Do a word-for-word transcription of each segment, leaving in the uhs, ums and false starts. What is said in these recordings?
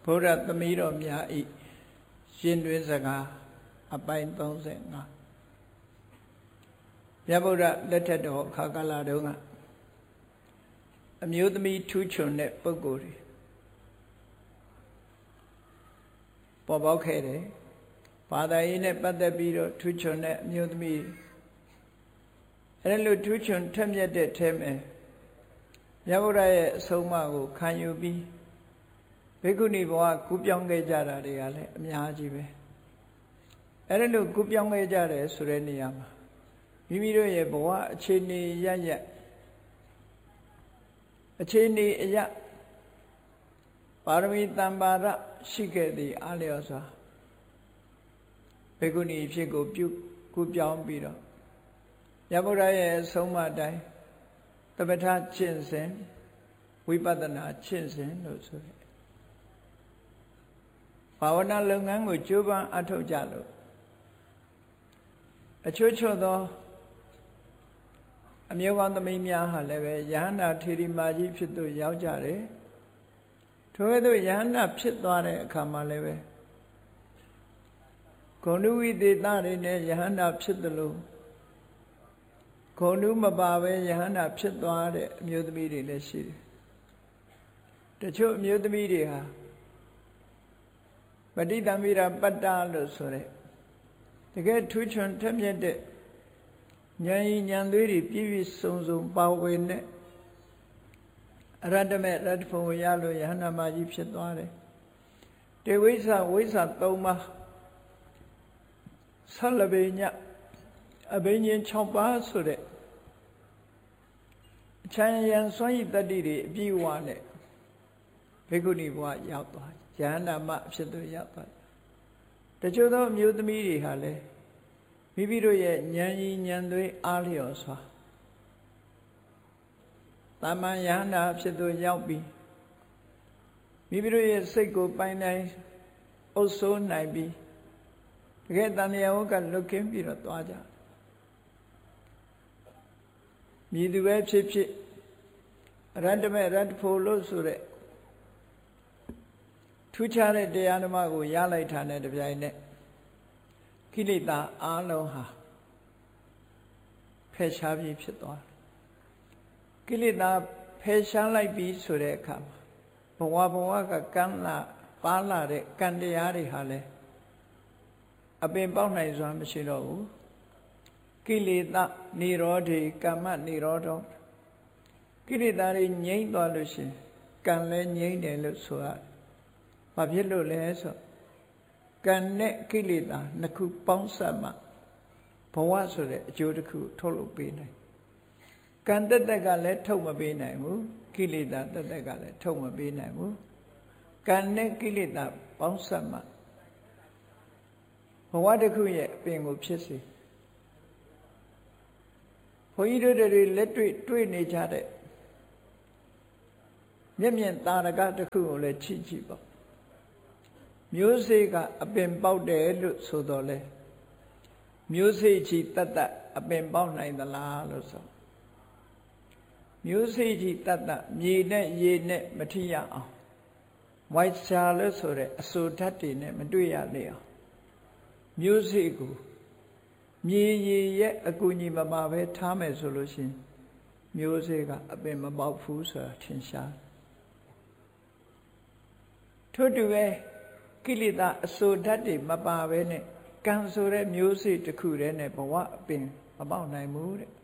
ဘုရားသမီးတော်များဤရှင်တွင်စကားအပိုင်းသုံးสิบห้าမြတ်ဗုဒ္ဓလက်ထက်တော်အခါကာလတုန်းကအမျိုးသမီးထူးချွန်တဲ့ပုဂ္ဂိုလ်တွေပေါ်ပေါက်ခဲ့တယ်ဘာသာရေးနဲ့ပတ်သက်ပြီးတော့ထူးချွန်တဲ့အမျိုးသမီးအဲလိုထူးချွန်ထက်မြက်တဲ့ထဲမှာမြတ်ဗုဒ္ဓရဲ့အဆုံးအမကိုခံယူပြီးဘိက္ခုနီဘဝကူးပြောင်းခဲ့ကြတာတွေကလည်းအများကြီးပဲအဲလိုကူးပြောင်းခဲ့ကြတယ်ဆိုတဲ့နေရာမှာမိမိတို့ရဲ့ဘဝအခြေအနေရရအခြေအနေအရပါရမီတမ္ပါရရှိခဲ့သည့်အားလျော်စွာဘိက္ခုနီဖြစ်ကိုပြုကူးပြောင်းပြီးတော့မြတ်ဗုဒ္ဓရဲ့အဆုံးအမတိုင်းသမထကျင့်စဉ်ဝိပဿနာကျင့်စဉ်လို့ဆိုတယ်ဘာဝနာလုပ်ငန်းကိုကြိုးပမ်းအထောက်ကြလို့အချို့ချို့သောအမျိုးကောင်းသမီးများဟာလည်းပဲယဟန္တာထေရီမာကြီးဖြစ်သူရောက်ကြတယ်ထို့သောယဟန္တာဖြစ်သွားတဲ့အခါမှာလည်းပဲဂုဏဝိသေသတွေနဲ့ယဟန္တာဖြစ်သလိုဂုဏမပါပဲယဟန္တာဖြစ်သွားတဲ့အမျိုးသမီးတွေလည်းရှိတယ်တချို့အမျိုးသမီးတွေဟာပဋိသမိရာပတ္တလို့ဆိုတဲ့တကယ်ထူးချွန်ထက်မြက်တဲ့ဉာဏ်ဤဉာဏ်သွေးတွေပြည့်ပြည့်စုံစုံပါဝင်တဲ့အရတ္တမေရတ္တဖို့ရလို့ယဟန္တာမကြီးဖြစ်သွားတယ်တေဝိသဝိသသုံးပါးဆက်လဘေညအဘိညာဉ်၆ပါးဆိုတဲ့အချမ်းရံစွန့်ရည်တတ္တိတွေအပြည့်အဝနဲ့ဘိက္ခုနီဘဝရောက်သွားယဟန္တာမဖြစ်သူရောက်သွားတချို့သောအမျိုးသမီးတွေဟာလည်းမိမိတို့ရဲ့ဉာဏ်ကြီးဉာဏ်သွေးအားလျော်စွာတာမန်ယဟန္တာဖြစ်သူရောက်ပြီးမိမိတို့ရဲ့စိတ်ကိုပိုင်နိုင်အုပ်စိုးနိုင်ပြီးတကယ်တန်မြတ်ဝကလွတ်ကင်းပြီးတော့သွားကြမြည်သူပဲဖြစ်ဖြစ်ရတ္တမေရတ္တဖို့လို့ဆိုတဲ့ထူးခြားတဲ့တရားဓမ္မကိုရလိုက်တာနဲ့တပြိုင်နက်ကိလေသာအလုံးဟာဖယ်ရှားပြီးဖြစ်သွားတယ်ကိလေသာဖယ်ရှားလိုက်ပြီးဆိုတဲ့အခါမှာဘဝဘဝကကံလာပါလာတဲ့ကံတရားတွေဟာလည်းအပင်ပေါက်နိုင်စွာမရှိတော့ဘူးကိလေသာនិရောဓေကမ္မនិရောဓောကိလေသာတွေငြိမ့်သွားလို့ရှိရင်ကံလည်းငြိမ့်တယ်လို့ဆိုရတယ်ဘာဖြစ်လို့လဲဆိုကံနဲ့ကိလေသာနှစ်ခုပေါင်းစပ်မှဘဝဆိုတဲ့အကျိုးတစ်ခုထုတ်လုပ်ပေးနိုင်ကံတက်တက်ကလည်းထုတ်မပေးနိုင်ဘူးကိလေသာတက်တက်ကလည်းထုတ်မပေးနိုင်ဘူးကံနဲ့ကိလေသာပေါင်းစပ်မှဘဝတစ်ခုရဲ့အပင်ကိုဖြစ်စေဘုန်းကြီးတို့တွေလက်တွေ့တွေ့နေကြတဲ့မျက်မြင်သာရကတစ်ခုကိုလည်းချိချိပေါ့မျိုးစေ့ကအပင်ပေါက်တယ်လို့ဆိုတော့လေမျိုးစေ့ချီတတ်တတ်အပင်ပေါက်နိုင်သလားလို့ဆိုမျိုးစေ့ချီတတ်တတ်မြေနဲ့ရေနဲ့မထိရအောင်ဝိုက်ချာလို့ဆိုတဲ့အဆိုဓာတ်တွေနဲ့မတွေ့ရလေအောင်မျိုးစေ့ကိုမြေရေရဲ့အကူအညီမပါပဲထားမယ်ဆိုလို့ရှိရင်မျိုးစေ့ကအပင်မပေါက်ဘူးဆိုတာထင်ရှားထို့တူပဲကိလေသာအဆိုဓာတ်တွေမပါပဲနဲ့ကံဆိုတဲ့မျိုးစေ့တစ်ခုတည်းနဲ့ဘဝအပင်မပေါက်နိုင်ဘူးတဲ့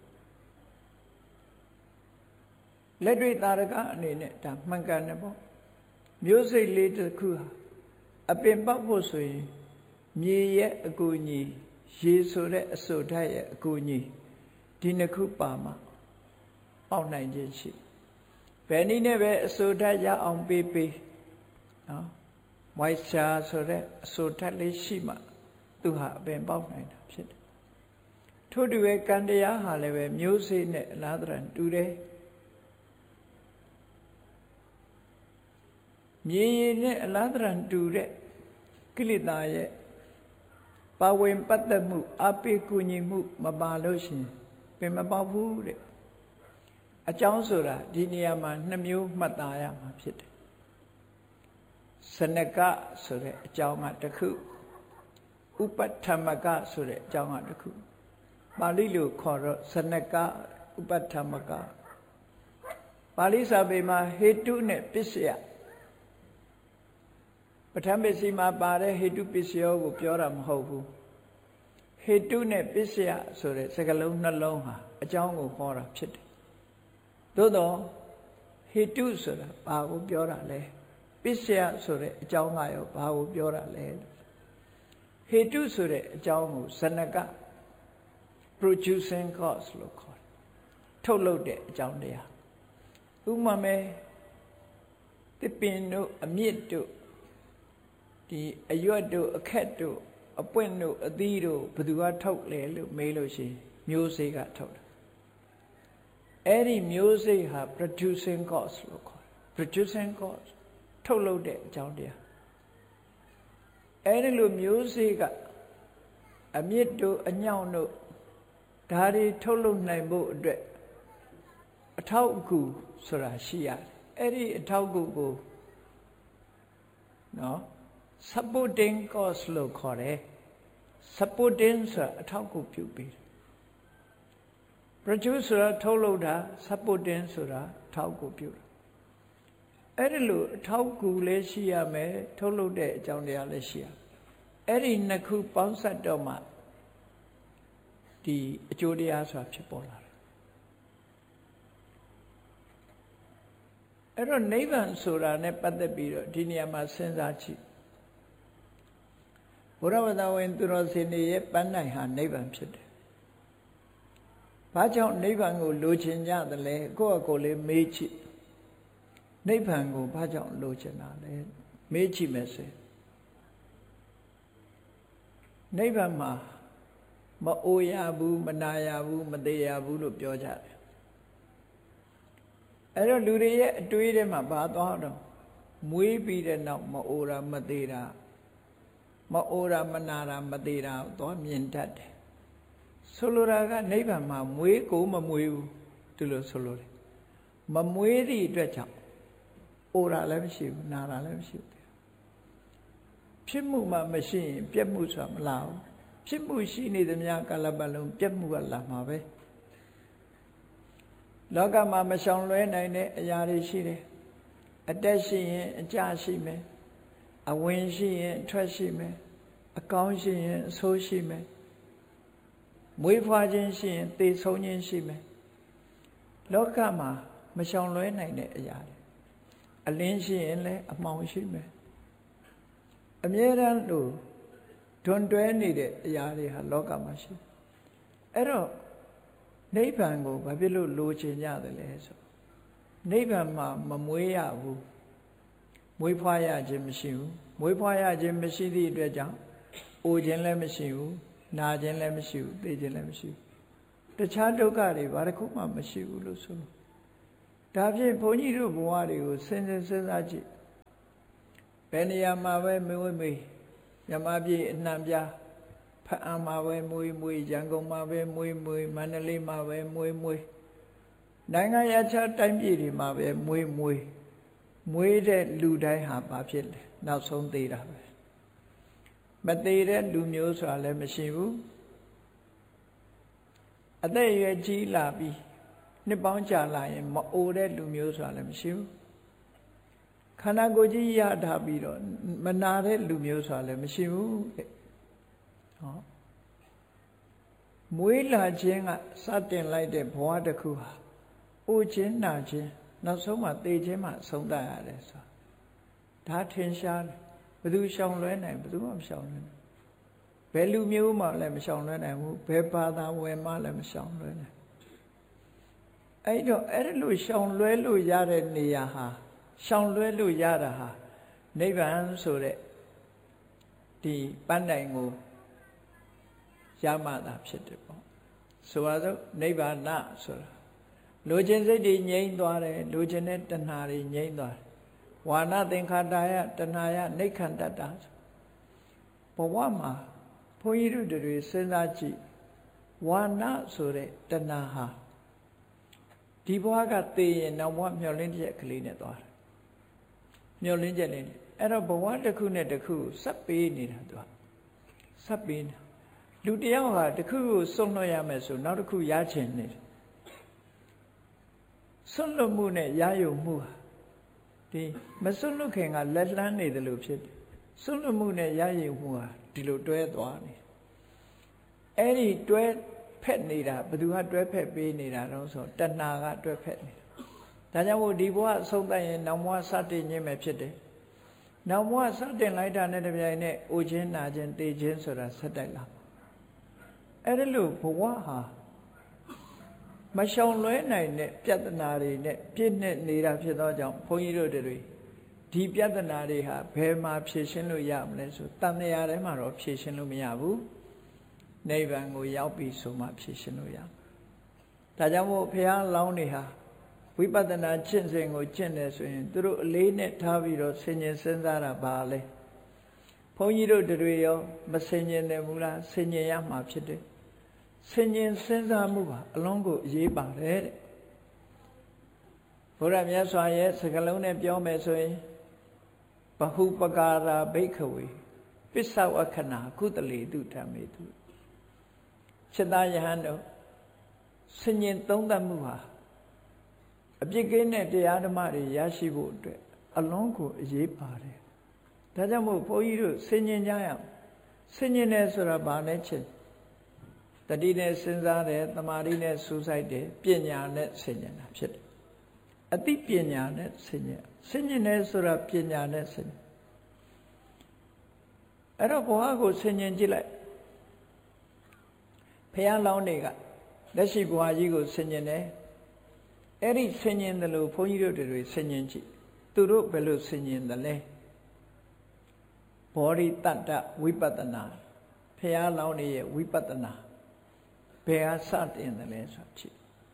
လက်တွေ့သာရကအနေနဲ့ဒါမှန်ကန်တယ်ပေါ့မျိုးစေ့လေးတစ်ခုဟာအပင်ပေါက်ဖို့ဆိုရင်မြေရဲ့အကူအညီရေဆိုတဲ့အဆိုဓာတ်ရဲ့အကူအညီဒီနှစ်ခုပါမှပေါက်နိုင်ခြင်းရှိဘယ်နည်းနဲ့ပဲအဆိုဓာတ်ရအောင်ပေးပေးနော်ဝိုက်ချာဆိုတဲ့အဆိုဓာတ်လေးရှိမှသူဟာအပင်ပေါက်နိုင်တာဖြစ်တယ်ထို့တူပဲကံတရားဟာလည်းပဲမျိုးစေ့နဲ့အလားတူတူတယ်မြေရည်နဲ့အလားတူတူတဲ့ကိလေသာရဲ့ပါဝင်ပတ်သက်မှုအပိကူညီမှုမပါလို့ရှိရင်ပင်မပေါက်ဘူးတဲ့အကြောင်းဆိုတာဒီနေရာမှာနှစ်မျိုးမှတ်သားရမှာဖြစ်တယ်စ Sanaka ဆိုတဲ့အကြောင်းကတစ်ခု Upattamaka ဆိုတဲ့အကြောင်းကတစ်ခုပါဠိလိုခေါ်တော့ Sanaka Upattamaka ပါဠိစာပေမှာဟေတုနဲ့ပစ္စယပဋ္ဌာန်းပစ္စည်းမှာပါတဲ့ဟေတုပစ္စယောကိုပြောတာမဟုတ်ဘူးဟေတုနဲ့ပစ္စယဆိုတဲ့စကားလုံးနှလုံးဟာအကြောင်းကိုဟောတာဖြစ်တယ်သို့တော့ဟေတုဆိုတာဘာကိုပြောတာလဲပစ္စယဆိုတဲ့အကြောင်းကရောဘာကိုပြောတာလဲဟေတုဆိုတဲ့အကြောင်းကိုဇနက producing cause လို့ခေါ်တယ်ထုတ်လုပ်တဲ့အကြောင်းတရားဥပမာမဲ့တစ်ပင်တို့အမြစ်တို့ဒီအရွက်တို့အခက်တို့အပွင့်တို့အသီးတို့ဘယ်သူကထုတ်လဲလို့မေးလို့ရှိရင်မျိုးစေ့ကထုတ်တယ်အဲ့ဒီမျိုးစေ့ဟာ producing cause လို့ခေါ်တယ် producing cause ထုတ်လုပ်တဲ့အကြောင်းတရားအဲ့ဒီလိုမျိုးစေ့ကအမြစ်တို့အညောင်တို့ဒါတွေထုတ်လုပ်နိုင်ဖို့အတွက်အထောက်အကူဆိုတာရှိရတယ်အဲ့ဒီအထောက်အကူကိုနော် supporting cause လို့ခေါ်တယ် supporting ဆိုတာအထောက်အကူပြုပေးတယ် produce ဆိုတာထုတ်လုပ်တာ supporting ဆိုတာအထောက်အကူပြုတာအဲ့ဒီလိုအထောက်အကူလည်းရှိရမယ်ထုတ်လုပ်တဲ့အကြောင်းတရားလည်းရှိရအဲ့ဒီနှစ်ခုပေါင်းစပ်တော့မှဒီအကျိုးတရားဆိုတာဖြစ်ပေါ်လာတယ်အဲ့တော့နိဗ္ဗာန်ဆိုတာနဲ့ပတ်သက်ပြီးတော့ဒီနေရာမှာစဉ်းစားကြည့်ဘုရားဝတ္တဝင်သူတော်စင်တွေရဲ့ပန်းနိုင်ဟာနိဗ္ဗာန်ဖြစ်တယ်ဘာကြောင့်နိဗ္ဗာန်ကိုလိုချင်ကြသလဲကိုယ့်အကိုယ်လေးမေးကြည့်နိဗ္ဗာန်ကိုဘာကြောင့်လိုချင်တာလဲမေးကြည့်မယ်ဆိုနိဗ္ဗာန်မှာမအိုရဘူးမနာရဘူးမသေးရဘူးလို့ပြောကြတယ်အဲ့တော့လူတွေရဲ့အတွေးထဲမှာဘာသွားတော့မွေးပြီးတဲ့နောက်မအိုတာမသေးတာမအိုတာမနာတာမသေးတာသွားမြင်တတ်တယ်ဆိုလိုတာကနိဗ္ဗာန်မှာမွေးကိုမမွေးဘူးသူလို့ဆိုလိုတယ်မမွေးသည့်အတွက်ကြောင့်အိုတာလည်းမရှိဘူးနာတာလည်းမရှိဘူးဖြစ်မှုမှမရှိရင်ပြက်မှုဆိုတာမလာဘူးဖြစ်မှုရှိနေသမျှကာလပတ်လုံးပြက်မှုကလာမှာပဲလောကမှာမရှောင်လွဲနိုင်တဲ့အရာတွေရှိတယ်အတက်ရှိရင်အကျရှိမယ်အဝင်ရှိရင်အထွက်ရှိမယ်အကောင်းရှိရင်အဆိုးရှိမယ်မွေးဖွားခြင်းရှိရင်သေဆုံးခြင်းရှိမယ်လောကမှာမရှောင်လွဲနိုင်တဲ့အရာတွေအလင်းရှိရင်လည်းအမှောင်ရှိမယ်အမြဲတမ်းလို့တွန်တွဲနေတဲ့အရာတွေဟာလောကမှာရှိအဲ့တော့နိဗ္ဗာန်ကိုဘာဖြစ်လို့လိုချင်ကြတယ်လဲဆိုနိဗ္ဗာန်မှာမမွေးရဘူးမွေးဖွားရခြင်းမရှိဘူးမွေးဖွားရခြင်းမရှိသည့်အတွက်ကြောင့်အိုခြင်းလည်းမရှိဘူးနာခြင်းလည်းမရှိဘူးသိခြင်းလည်းမရှိဘူးတခြားဒုက္ခတွေဘာတစ်ခုမှမရှိဘူးလို့ဆိုလို့ဒါဖြင့်ဘုန်းကြီးတို့ဘဝတွေကိုစဉ်းစားစဉ်းစားကြည့်ဘယ်နေရာမှာပဲမွေးမွေးမြမပြည်အနှံပြဖအံမှာပဲမွေးမွေးရန်ကုန်မှာပဲမွေးမွေးမန္တလေးမှာပဲမွေးမွေးနိုင်ငံရခြားတိုင်းပြည်တွေမှာပဲမွေးမွေးမွေးတဲ့လူတိုင်းဟာဘာဖြစ်လဲနောက်ဆုံးသေးတာပဲမသေးတဲ့လူမျိုးဆိုတာလည်းမရှိဘူးအသက်အရွယ်ကြီးလာပြီးနှစ်ပေါင်းကြာလာရင်မအိုတဲ့လူမျိုးဆိုတာလည်းမရှိဘူးခန္ဓာကိုယ်ကြီးရထားပြီးတော့မနာတဲ့လူမျိုးဆိုတာလည်းမရှိဘူးဟောမွေးလာခြင်းကစတင်လိုက်တဲ့ဘဝတစ်ခုဟာအိုခြင်းနာခြင်းနောက်ဆုံးမှသေခြင်းမှဆုံးတတ်ရတယ်ဆိုတာဒါထင်ရှားတယ်ဘယ်သူရှောင်လွဲနိုင်ဘယ်သူမှမရှောင်လွဲနိုင်ဘယ်လူမျိုးမှလည်းမရှောင်လွဲနိုင်ဘူးဘယ်ဘာသာဝင်မှလည်းမရှောင်လွဲနိုင်အဲ့တော့အဲ့လိုရှောင်လွဲလို့ရတဲ့နေရာဟာရှောင်လွဲလို့ရတာဟာနိဗ္ဗာန်ဆိုတဲ့ဒီပန်းတိုင်ကိုရမှသာဖြစ်တယ်ပေါ့ဆိုပါစို့နိဗ္ဗာန်ဆိုတာလိုချင်စိတ်တွေငြိမ်းသွားတယ်လိုချင်တဲ့တဏှာတွေငြိမ်းသွားတယ်ဝါနသင်္ခါတာယတဏှာယနိခန္တတဘဝမှာဘုန်းကြီးတို့တွေစဉ်းစားကြည့်ဝါနဆိုတဲ့တဏှာဟာဒီဘဝကသိရင်နောက်ဘဝမျောလင်းချက်ကလေးနဲ့သွားတယ်မျောလင်းချက်လေးအဲ့တော့ဘဝတစ်ခုနဲ့တစ်ခုစပ်ပေးနေတာသူကစပ်ပေးနေလူတယောက်ဟာတစ်ခုကိုစွန့်လွတ်ရမယ်ဆိုနောက်တစ်ခုရချင်နေတယ်စွန့်လွတ်မှုနဲ့ရယုံမှုဟာဒီမစွန့်လွတ်ခင်ကလက်လန်းနေတယ်လို့ဖြစ်တယ်စွန့်လွတ်မှုနဲ့ရယုံမှုဟာဒီလိုတွဲသွားနေအဲ့ဒီတွဲဖက်နေတာဘယ်သူကတွဲဖက်ပေးနေတာတော့ဆိုတဏှာကတွဲဖက်နေတာဒါကြောင့်မို့ဒီဘဝအဆုံးသတ်ရင်နောက်ဘဝစတင်ခြင်းပဲဖြစ်တယ်နောက်ဘဝစတင်လိုက်တာနဲ့တပြိုင်နက်အိုခြင်းနာခြင်းတေခြင်းဆိုတာဆက်တိုက်လာအဲ့ဒါလို့ဘဝဟာမရှောင်လွဲနိုင်တဲ့ပြဿနာတွေနဲ့ပြည့်နဲ့နေတာဖြစ်သောကြောင့်ဘုန်းကြီးတို့တွေဒီပြဿနာတွေဟာဘယ်မှာဖြေရှင်းလို့ရမလဲဆိုတန်တရားထဲမှာတော့ဖြေရှင်းလို့မရဘူးနိဗ္ဗာန်ကိုရောက်ပြီဆိုမှဖြေရှင်းလို့ရဒါကြောင့်မို့ဘုရားလောင်းတွေဟာဝိပဿနာကျင့်စဉ်ကိုကျင့်တယ်ဆိုရင်သူတို့အလေးနဲ့ထားပြီးတော့ဆင်ញင်စဉ်းစားတာပါလေဘုန်းကြီးတို့တွေရောမဆင်ញင်တယ်ဘူးလားဆင်ញင်ရမှာဖြစ်တယ်ဆင်ញင်စဉ်းစားမှုပါအလုံးကိုအရေးပါတယ်တဲ့ဘုရားမြတ်စွာရဲ့စကားလုံးနဲ့ပြောမယ်ဆိုရင်ဘဟုပကာရာဘိက္ခဝေပစ္စဝက္ခဏာကုသလေတုဓမ္မေတုစိတ္တယဟန်တို့ဆင်ញင်သုံးသပ်မှုဟာအပြစ်ကင်းတဲ့တရားဓမ္မတွေရရှိဖို့အတွက်အလုံးကိုအရေးပါတယ်ဒါကြောင့်မို့ဘုန်းကြီးတို့ဆင်ញင်ကြရအောင်ဆင်ញင်တယ်ဆိုတာဘာလဲချင်းတတိနဲ့စဉ်းစားတယ်သမာဓိနဲ့စူးစိုက်တယ်ပညာနဲ့ဆင်ញင်တာဖြစ်တယ်အသိပညာနဲ့ဆင်ញင်ဆင်ញင်တယ်ဆိုတာပညာနဲ့ဆင်ញင်အဲ့တော့ဘဝကိုဆင်ញင်ကြည့်လိုက်ဘုရားလောင်းတွေကလက်ရှိဘဝကြီးကိုဆင်ញင်တယ်အဲ့ဒီဆင်ញင်တယ်လို့ဘုန်းကြီးတို့တွေဆင်ញင်ကြည့်သူတို့ဘယ်လိုဆင်ញင်တယ်လဲဘောဓိတတ္တဝိပဿနာဘုရားလောင်းတွေရဲ့ဝိပဿနာဘယ်ဟာစတင်တယ်လဲဆိုကြည့်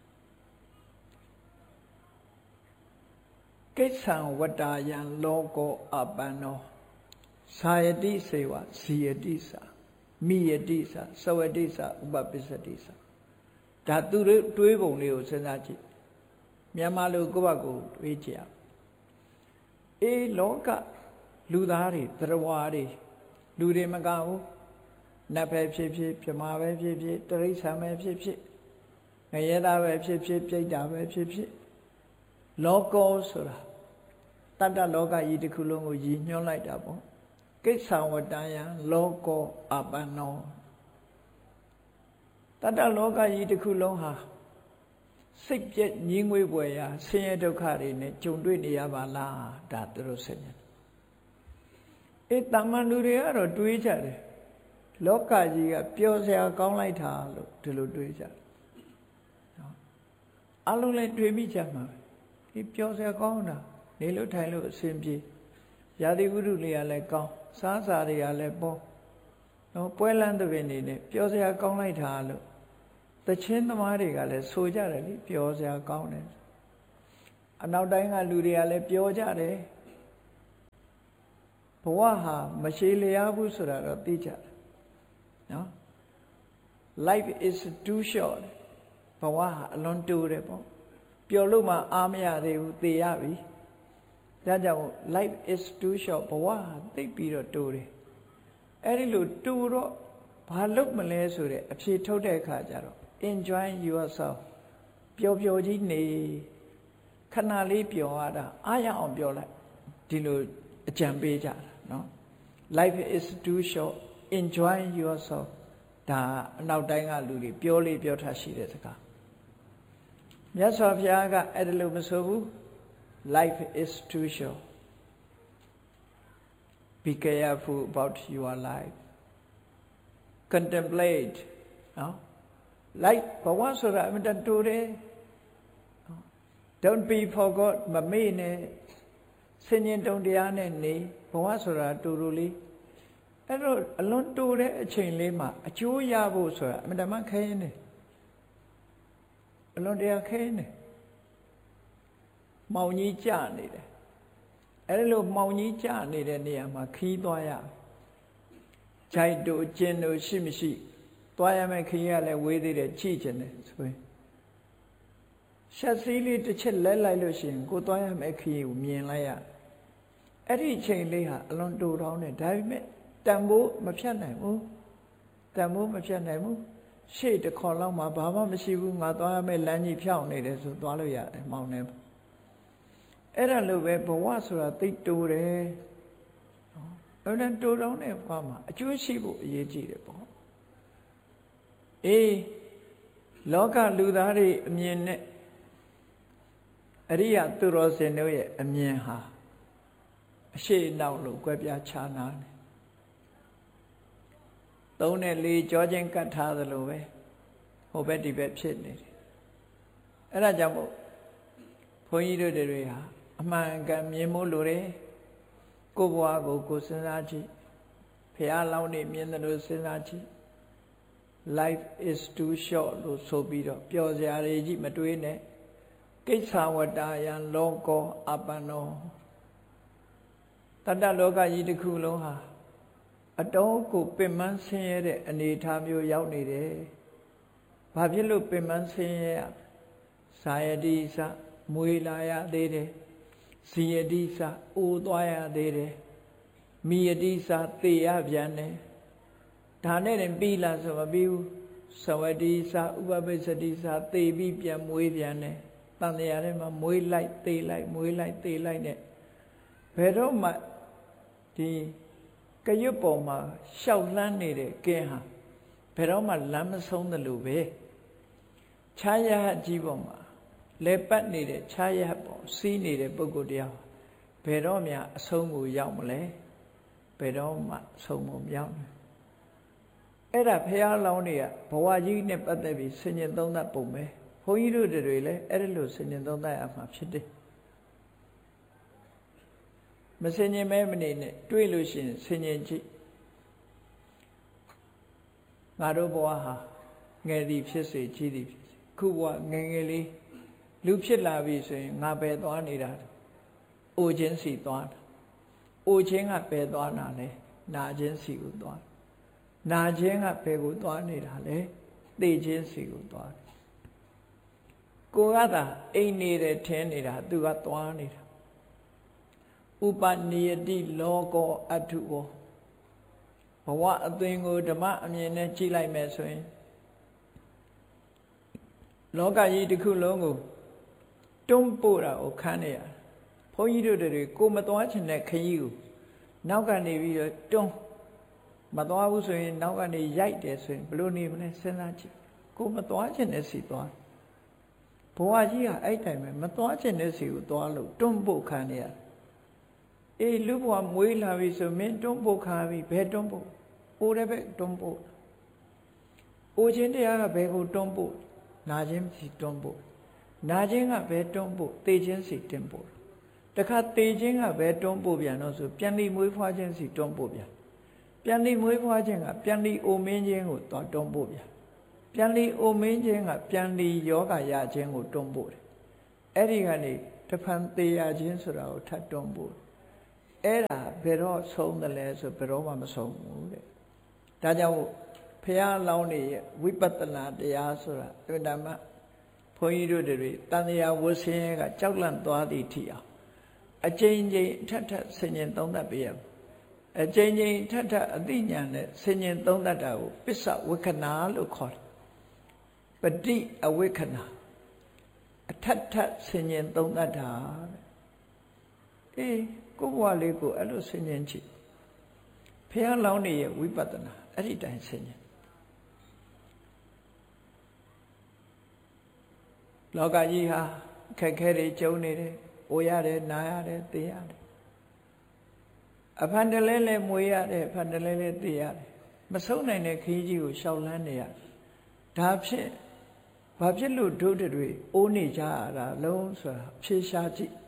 ကိစ္ဆံဝတ္တာယံလောကောအပန္နောသာယတိစေဝဇီယတိစာမိယတိစာသဝတိစာဥပပစ္စတိစာဒါသူတို့တွေးပုံလေးကိုစဉ်းစားကြည့်မြန်မာလူကိုယ့်ဘက်ကိုတွေးကြည့်အေးလောကလူသားတွေသရဝါတွေလူတွေမကဘူးနတ်ပဲဖြစ်ဖြစ်ပြမာပဲဖြစ်ဖြစ်တရိစ္ဆာန်ပဲဖြစ်ဖြစ်ငရဲသားပဲဖြစ်ဖြစ်ပြိတ္တာပဲဖြစ်ဖြစ်လောကောဆိုတာတတ္တလောကကြီးတစ်ခုလုံးကိုရည်ညွှန်းလိုက်တာပေါ့ကိစ္ဆံဝတ္တယံလောကောအပန္နောတတ္တလောကကြီးတစ်ခုလုံးဟာစိတ်ပြည့်ငြင်းငွေ့ပွေရာဆင်းရဲဒုက္ခတွေနဲ့ကြုံတွေ့နေရပါလားဒါသူတို့ဆင်ញင်အေးတမန်လူတွေကတော့တွေးကြတယ်လောကကြီးကပျော်စရာကောင်းလိုက်တာလို့ဒီလိုတွေးကြတယ်နော်အလုံးလည်းတွေးမိကြမှာဒီပျော်စရာကောင်းတာနေလို့ထိုင်လို့အဆင်ပြေရာသီဥတုလေးကလည်းကောင်းစားစာတွေကလည်းပေါ်နော်ပွဲလန်းသဘင်နေနဲ့ပျော်စရာကောင်းလိုက်တာလို့တချင်းသမားတွေကလည်းဆိုကြတယ်လေပျော်စရာကောင်းတယ်အနောက်တိုင်းကလူတွေကလည်းပြောကြတယ်ဘဝဟာမရှိလျားဘူးဆိုတာတော့သိကြတယ်နော် life is too short ဘဝဟာအလွန်တိုးတယ်ပေါ့ပျော်လို့မှအားမရသေးဘူးသေရပြီဒါကြောင့် life is too short ဘဝဟာသိပ်ပြီးတော့တိုးတယ်အဲ့ဒီလိုတိုးတော့ဘာလုပ်မလဲဆိုတဲ့အဖြေထုတ်တဲ့အခါကျတော့ enjoy yourself ပျော်ပျော်ကြီးနေခဏလေးပျော်ရတာအားရအောင်ပျော်လိုက်ဒီလိုအကြံပေးကြတာနော် life is too short enjoy yourself ဒါအနောက်တိုင်းကလူတွေပြောလေးပြောထားရှိတဲ့စကားမြတ်စွာဘုရားကအဲ့ဒါလို့မဆိုဘူး life is too short be careful about your life contemplate နော် life ဘဝဆိုတာအမှန်တန်တူတယ် don't be forgot မမေ့နဲ့ဆင်ញင်တုံတရားနဲ့နေဘဝဆိုတာတူတူလေးအဲ့တော့အလွန်တူတဲ့အချိန်လေးမှာအကျိုးရဖို့ဆိုတာအမှန်တမ်းခဲရင်နေအလွန်တရားခဲနေမောင်ကြီးကြနေတယ်အဲ့လိုမောင်ကြီးကြနေတဲ့နေရာမှာခီးသွားရဂျိုက်တို့ကျင်းတို့ရှိမရှိသွားရမယ်ခီးရလဲဝေးသေးတယ်ကြည့်ချင်တယ်ဆိုရင်ရှက်စည်းလေးတစ်ချက်လဲလိုက်လို့ရှိရင်ကိုသွားရမယ်ခီးကိုမြင်လိုက်ရအဲ့ဒီချိန်လေးဟာအလွန်တူတောင်းတယ်ဒါပေမဲ့တန်ဖိုးမဖြတ်နိုင်ဘူးတန်ဖိုးမဖြတ်နိုင်ဘူးရှေ့တစ်ခေါက်လောက်မှဘာမှမရှိဘူးငါသွားရမယ့်လမ်းကြီးဖြောင်းနေတယ်ဆိုသွားလို့ရတယ်မောင်းနေအဲ့ဒါလိုပဲဘဝဆိုတာသိတူတယ်နော်အဲ့ဒါတူတောင်းတဲ့ဘဝမှာအကျိုးရှိဖို့အရေးကြီးတယ်ပေါ့အေးလောကလူသားတွေအမြင်နဲ့အရိယသူတော်စင်တို့ရဲ့အမြင်ဟာအရှိနောက်လို့ကွဲပြားခြားနားတယ်သုံးနဲ့လေးကြောချင်းကတ်ထားသလိုပဲဟိုဘက်ဒီဘက်ဖြစ်နေတယ်အဲ့ဒါကြောင့်မို့ဘုန်းကြီးတို့တွေဟာအမှန်ကန်မြင်မို့လို့တယ်ကိုယ်ဘဝကိုကိုယ်စဉ်းစားကြည့်ဖះလောင်းနေမြင်တယ်လို့စဉ်းစားကြည့် life is too short လို့ဆိုပြီးတော့ပျော်စရာတွေကြီးမတွေးနဲ့ကိစ္ဆဝတ္တယံလောကောအပ္ပနောတတ္တလောကကြီးတစ်ခုလုံးဟာအတော်ကိုပင်ပန်းဆင်းရဲတဲ့အနေအထားမျိုးရောက်နေတယ်။ဘာဖြစ်လို့ပင်ပန်းဆင်းရဲရ။ဇာယတိစမွေလာရသေးတယ်။ဇီယတိစအိုးသွားရသေးတယ်။မိယတိစသေရပြန်တယ်။ဒါနဲ့တင်ပြီးလားဆိုမပြီးဘူး။သဝတိစဥပပိစ္စတိစသေပြီးပြန်မွေးပြန်တယ်။တန်တရားထဲမှာမွေးလိုက်သေလိုက်မွေးလိုက်သေလိုက်နဲ့ဘယ်တော့မှဒီကရွတ်ပေါ်မှာရှောက်လှမ်းနေတဲ့ကင်းဟာဘယ်တော့မှလမ်းမဆုံးသလိုပဲခြားရဟကြီးပေါ်မှာလဲပတ်နေတဲ့ခြားရဟပေါ်စီးနေတဲ့ပုဂ္ဂိုလ်တရားဘယ်တော့မှအဆုံးကိုရောက်မလဲဘယ်တော့မှအဆုံးမရောက်ဘူးအဲ့ဒါဖះလောင်းတွေကဘဝကြီးနဲ့ပတ်သက်ပြီးဆင်ញင်သုံးသပ်ပုံပဲဘုန်းကြီးတို့တွေလည်းအဲ့ဒါလို့ဆင်ញင်သုံးသပ်ရမှာဖြစ်တယ်မဆင်ញင်မဲမနေနဲ့တွေးလို့ရှိရင်ဆင်ញင်ကြည့်ငါတို့ဘဝဟာငယ်သည်ဖြစ်စေကြီးသည်ဖြစ်စေခုဘဝငယ်ငယ်လေးလူဖြစ်လာပြီဆိုရင်ငါပဲသွားနေတာအိုခြင်းစီသွားတာအိုခြင်းကပဲသွားတာလဲနာခြင်းစီကိုသွားနာခြင်းကဘယ်ကိုသွားနေတာလဲသိခြင်းစီကိုသွားတယ်ကိုကသာအိမ်နေတယ်ထင်းနေတာသူကသွားနေတာဥပနိယတိလောကောအထုဝဘဝအသွင်ကိုဓမ္မအမြင်နဲ့ကြည့်လိုက်မယ်ဆိုရင်လောကကြီးတစ်ခုလုံးကိုတွန်းပို့တာကိုခံနေရဘုန်းကြီးတို့တွေကိုမသွားချင်တဲ့ခရီးကိုနောက်ကနေပြီးတော့တွန်းမသွားဘူးဆိုရင်နောက်ကနေရိုက်တယ်ဆိုရင်ဘယ်လိုနေမလဲစဉ်းစားကြည့်ကိုမသွားချင်တဲ့စီသွားဘဝကြီးကအဲ့တိုင်းပဲမသွားချင်တဲ့စီကိုသွားလို့တွန်းပို့ခံနေရအေးလူဘဝမွေးလာပြီဆိုမင်းတွန်းပို့ခါပြီဘယ်တွန်းပို့အိုးတဲ့ဘက်တွန်းပို့အိုးခြင်းတရားကဘယ်ကိုတွန်းပို့နာခြင်းစီတွန်းပို့နာခြင်းကဘယ်တွန်းပို့သေခြင်းစီတင်ပို့တခါသေခြင်းကဘယ်တွန်းပို့ပြန်တော့ဆိုပြန်ပြီးမွေးဖွားခြင်းစီတွန်းပို့ပြန်ပြန်ပြီးမွေးဖွားခြင်းကပြန်ပြီးအိုမင်းခြင်းကိုတွန်းပို့ပြန်ပြန်ပြီးအိုမင်းခြင်းကပြန်ပြီးယောဂရခြင်းကိုတွန်းပို့တယ်အဲ့ဒီကနေတဖန်သေရခြင်းဆိုတာကိုထပ်တွန်းပို့အဲ့ဒါဘယ်တော့ဆုံးတယ်လဲဆိုဘယ်တော့မှမဆုံးဘူးတဲ့ဒါကြောင့်ဘုရားလောင်းနေရဲ့ဝိပဿနာတရားဆိုတာအမှန်တမ်းဘုန်းကြီးတို့တွေတန်တရားဝဆင်းရဲကကြောက်လန့်သွားသည့်ထိအောင်အကျဉ်းချင်းထပ်ထပ်ဆင်ញင်သုံးသပ်ပြရအကျဉ်းချင်းထပ်ထပ်အသိဉာဏ်နဲ့ဆင်ញင်သုံးသပ်တာကိုပစ္စဝေခဏလို့ခေါ်တယ်ပฏิအဝေခဏအထပ်ထပ်ဆင်ញင်သုံးသပ်တာတဲ့အေးကိုယ်ဘဝလေးကိုအဲ့လိုဆင်ញင်ကြည့်ဘုရားလောင်းနေရဲ့ဝိပဿနာအဲ့ဒီတိုင်းဆင်ញင်လောကကြီးဟာခက်ခဲတွေကြုံနေတယ်။အိုရတယ်နာရတယ်သိရတယ်။အဖန်တလဲလဲမွေးရတယ်အဖန်တလဲလဲသိရတယ်။မဆုံးနိုင်တဲ့ခရီးကြီးကိုရှောက်လန်းနေရတယ်။ဒါဖြစ်ဘာဖြစ်လို့ဒုဒတွေအိုးနေကြရတာလုံးဆိုတာဖြေရှားကြည့်။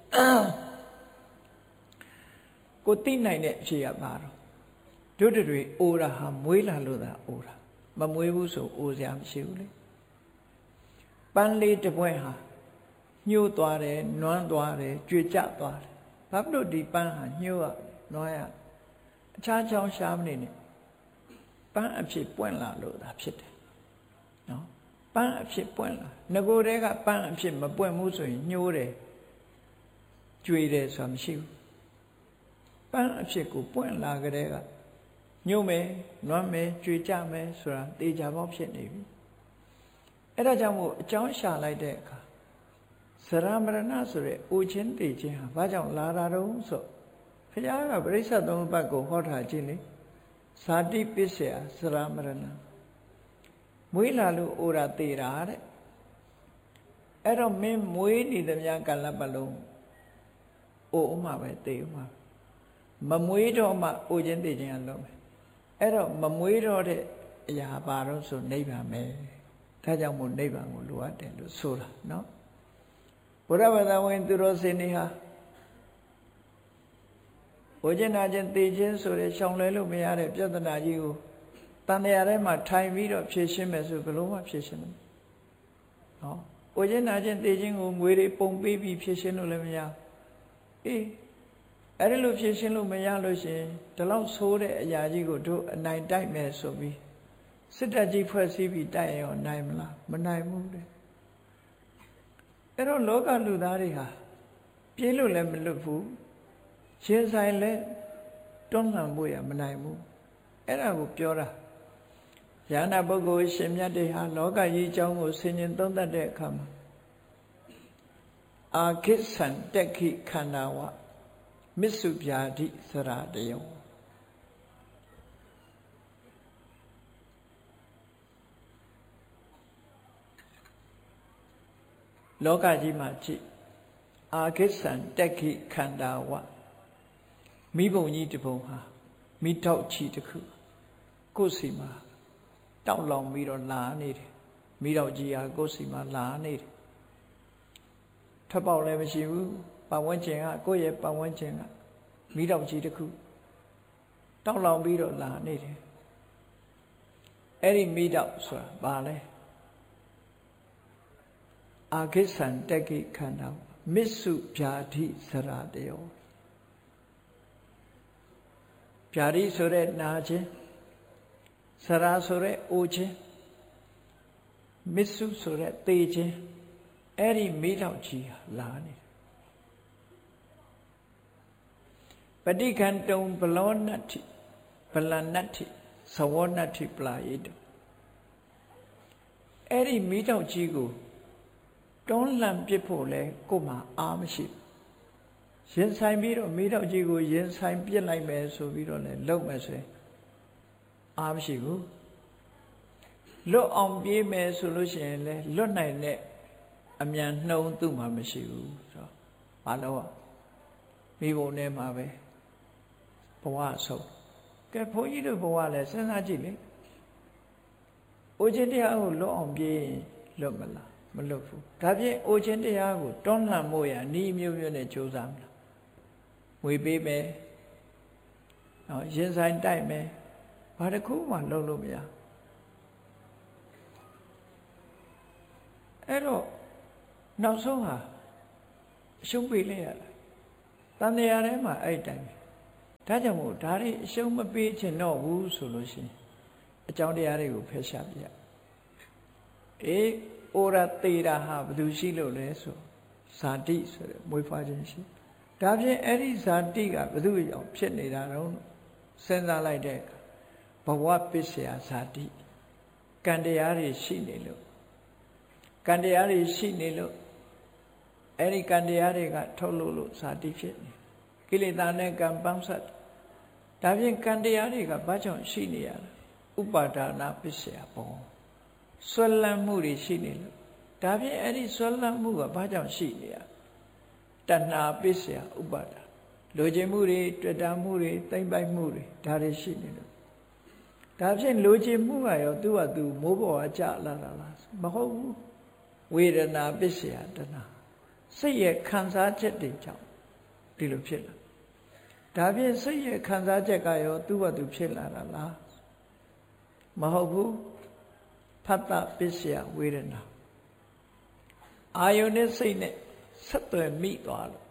ကိုသိနိုင်တဲ့အဖြေကပါတော့ဒုဒတွေအိုးတာဟာမွေးလာလို့သာအိုးတာမမွေးဘူးဆိုအိုးစရာမရှိဘူးလေ။ပန်းလေးတစ်ပွင့်ဟာညှို့သွားတယ်နွမ်းသွားတယ်ကြွေကျသွားတယ်ဘာဖြစ်လို့ဒီပန်းဟာညှို့ရနွမ်းရအခြားချောင်းရှားမနေနဲ့ပန်းအဖြစ်ပွင့်လာလို့သာဖြစ်တယ်နော်ပန်းအဖြစ်ပွင့်လာငကိုယ်တည်းကပန်းအဖြစ်မပွင့်ဘူးဆိုရင်ညှို့တယ်ကြွေတယ်ဆိုတာမရှိဘူးန်းအဖြစ်ကိုပွင့်လာကြတဲ့ကညှို့မယ်နွမ်းမယ်ကြွေကြမယ်ဆိုတာတေချာပေါက်ဖြစ်နေပြီအဲ့ဒါကြောင့်မို့အကြောင်းရှာလိုက်တဲ့အခါဇရာမရဏဆိုတဲ့အိုခြင်းတေခြင်းဟာဘာကြောင့်လာတာတုံးဆိုဘုရားကပရိစ္ဆေသုံးပတ်ကိုဟောထားခြင်းလေဇာတိပစ္စယဇရာမရဏမွေးလာလို့အိုတာတေတာတဲ့အဲ့တော့မင်းမွေးနေသမျှကာလပတ်လုံးအိုဥမှာပဲတေဥမှာမမွေးတော့မှအိုခြင်းတေခြင်းကလုံးမယ်အဲ့တော့မမွေးတော့တဲ့အရာပါတော့ဆိုနိဗ္ဗာန်ပဲဒါကြောင့်မို့နိဗ္ဗာန်ကိုလိုအပ်တယ်လို့ဆိုတာနော်ဘုရားဘာသာဝင်သူတော်စင်တွေဟာဘုရားနာခြင်းတေခြင်းဆိုတဲ့ရှောင်လွဲလို့မရတဲ့ပြဿနာကြီးကိုတန်တရားထဲမှာထိုင်ပြီးတော့ဖြေရှင်းမယ်ဆိုဘယ်လိုမှဖြေရှင်းလို့နော်ဘုရားနာခြင်းတေခြင်းကိုငွေတွေပုံပေးပြီးဖြေရှင်းလို့လည်းမရအေးအဲ့ဒီလိုဖြေရှင်းလို့မရလို့ရှင်ဒီလောက်ဆိုးတဲ့အရာကြီးကိုတို့အနိုင်တိုက်မယ်ဆိုပြီးစစ်တပ်ကြီးဖွဲ့စည်းပြီးတိုက်ရင်ရောနိုင်မလားမနိုင်ဘူးတဲ့အဲ့တော့လောကလူသားတွေဟာပြေးလို့လည်းမလွတ်ဘူးရှင်ဆိုင်လည်းတွန်းလှန်ဖို့ရမနိုင်ဘူးအဲ့ဒါကိုပြောတာယန္တာပုဂ္ဂိုလ်ရှင်မြတ်တွေဟာလောကကြီးအကြောင်းကိုဆင်ခြင်သုံးသပ်တဲ့အခါမှာအာခိသံတက်ခိခန္ဓာဝမစ္စုဗျာတိသရတယောလောကကြီးမှာကြည့်အာခိသံတက်ခိခန္ဓာဝမိဘုံကြီးတစ်ပုံဟာမိတောက်ချီတစ်ခုကိုယ်စီမှာတောက်လောင်ပြီးတော့လာနေတယ်မိတောက်ကြီးဟာကိုယ်စီမှာလာနေတယ်ထပ်ပေါက်လည်းမရှိဘူးပတ်ဝန်းကျင်ကကိုယ့်ရဲ့ပတ်ဝန်းကျင်ကမိတောက်ကြီးတစ်ခုတောက်လောင်ပြီးတော့လာနေတယ်အဲ့ဒီမိတောက်ဆိုတာဘာလဲအာခိသံတက်ခိခန္ဓာမစ္စုဗျာတိသရတယောဗျာတိဆိုတဲ့နာခြင်းသရဆိုတဲ့အိုခြင်းမစ္စုဆိုတဲ့သေခြင်းအဲ့ဒီမိတောက်ကြီးဟာလာနေတယ်ပဋိခန္တုံဘလောနတ္ထိဗလနတ္ထိသဝနတ္ထိပလာယိတအဲ့ဒီမိတောက်ကြီးကိုတွန်းလှန်ပစ်ဖို့လဲကိုယ်မှာအားမရှိရင်ဆိုင်ပြီးတော့မိတောက်ကြီးကိုရင်ဆိုင်ပစ်လိုက်မယ်ဆိုပြီးတော့လဲလုံမယ်ဆိုရင်အားမရှိဘူးလွတ်အောင်ပြေးမယ်ဆိုလို့ရှိရင်လဲလွတ်နိုင်တဲ့အမြန်နှုံသူ့မှာမရှိဘူးဆိုတော့ဘာလို့อ่ะမိဘုံထဲမှာပဲဘဝဆုံးကဲဘုန်းကြီးတို့ဘဝလဲစဉ်းစားကြည့်လေအိုခြင်းတရားကိုလွတ်အောင်ပြေးလွတ်မလားမလွတ်ဘူးဒါဖြင့်အိုခြင်းတရားကိုတွန်းလှန်ဖို့ရဤမျိုးမျိုးနဲ့ကြိုးစားမလားငွေပေးမယ်နော်ရင်ဆိုင်တိုက်မယ်ဘာတစ်ခုမှလုပ်လို့မရအဲ့တော့နောက်ဆုံးဟာအရှုံးပေးလိုက်ရတာတန်တရားထဲမှာအဲ့တိုင်ဒါကြောင့်မို့ဒါတွေအရှုံးမပေးချင်တော့ဘူးဆိုလို့ရှိရင်အကြောင်းတရားတွေကိုဖယ်ရှားပြအေးဩရတေတာဟာဘယ်သူရှိလို့လဲဆိုဇာတိဆိုတဲ့မွေးဖွားခြင်းရှိဒါဖြင့်အဲ့ဒီဇာတိကဘယ်သူကြောင့်ဖြစ်နေတာတော့စဉ်းစားလိုက်တဲ့ဘဝပစ္စယဇာတိကံတရားတွေရှိနေလို့ကံတရားတွေရှိနေလို့အဲ့ဒီကံတရားတွေကထုတ်လို့လို့ဇာတိဖြစ်နေကိလေသာနဲ့ကံပေါင်းစပ်ဒါဖြင့်ကံတရားတွေကဘာကြောင့်ရှိနေရလဲဥပါဒါနာပစ္စယဘောဆွဲလန်းမှုတွေရှိနေလို့ဒါဖြင့်အဲ့ဒီဆွဲလန်းမှုကဘာကြောင့်ရှိနေရတဏှာပစ္စယဥပါဒါလိုချင်မှုတွေတွေ့တာမှုတွေသိမ့်ပိုက်မှုတွေဒါတွေရှိနေလို့ဒါဖြင့်လိုချင်မှုကရောသူ့ဟာသူမိုးပေါ်အကျလာတာလားမဟုတ်ဘူးဝေဒနာပစ္စယတဏှာစိတ်ရဲ့ခံစားချက်တွေကြောင့်ဒီလိုဖြစ်လာဒါဖြင့်စိတ်ရဲ့ခံစားချက်ကရောသူ့ဟာသူဖြစ်လာတာလားမဟုတ်ဘူးဖတ်တပစ္စယဝေဒနာအာယုန်နဲ့စိတ်နဲ့ဆက်သွယ်မိသွားလို့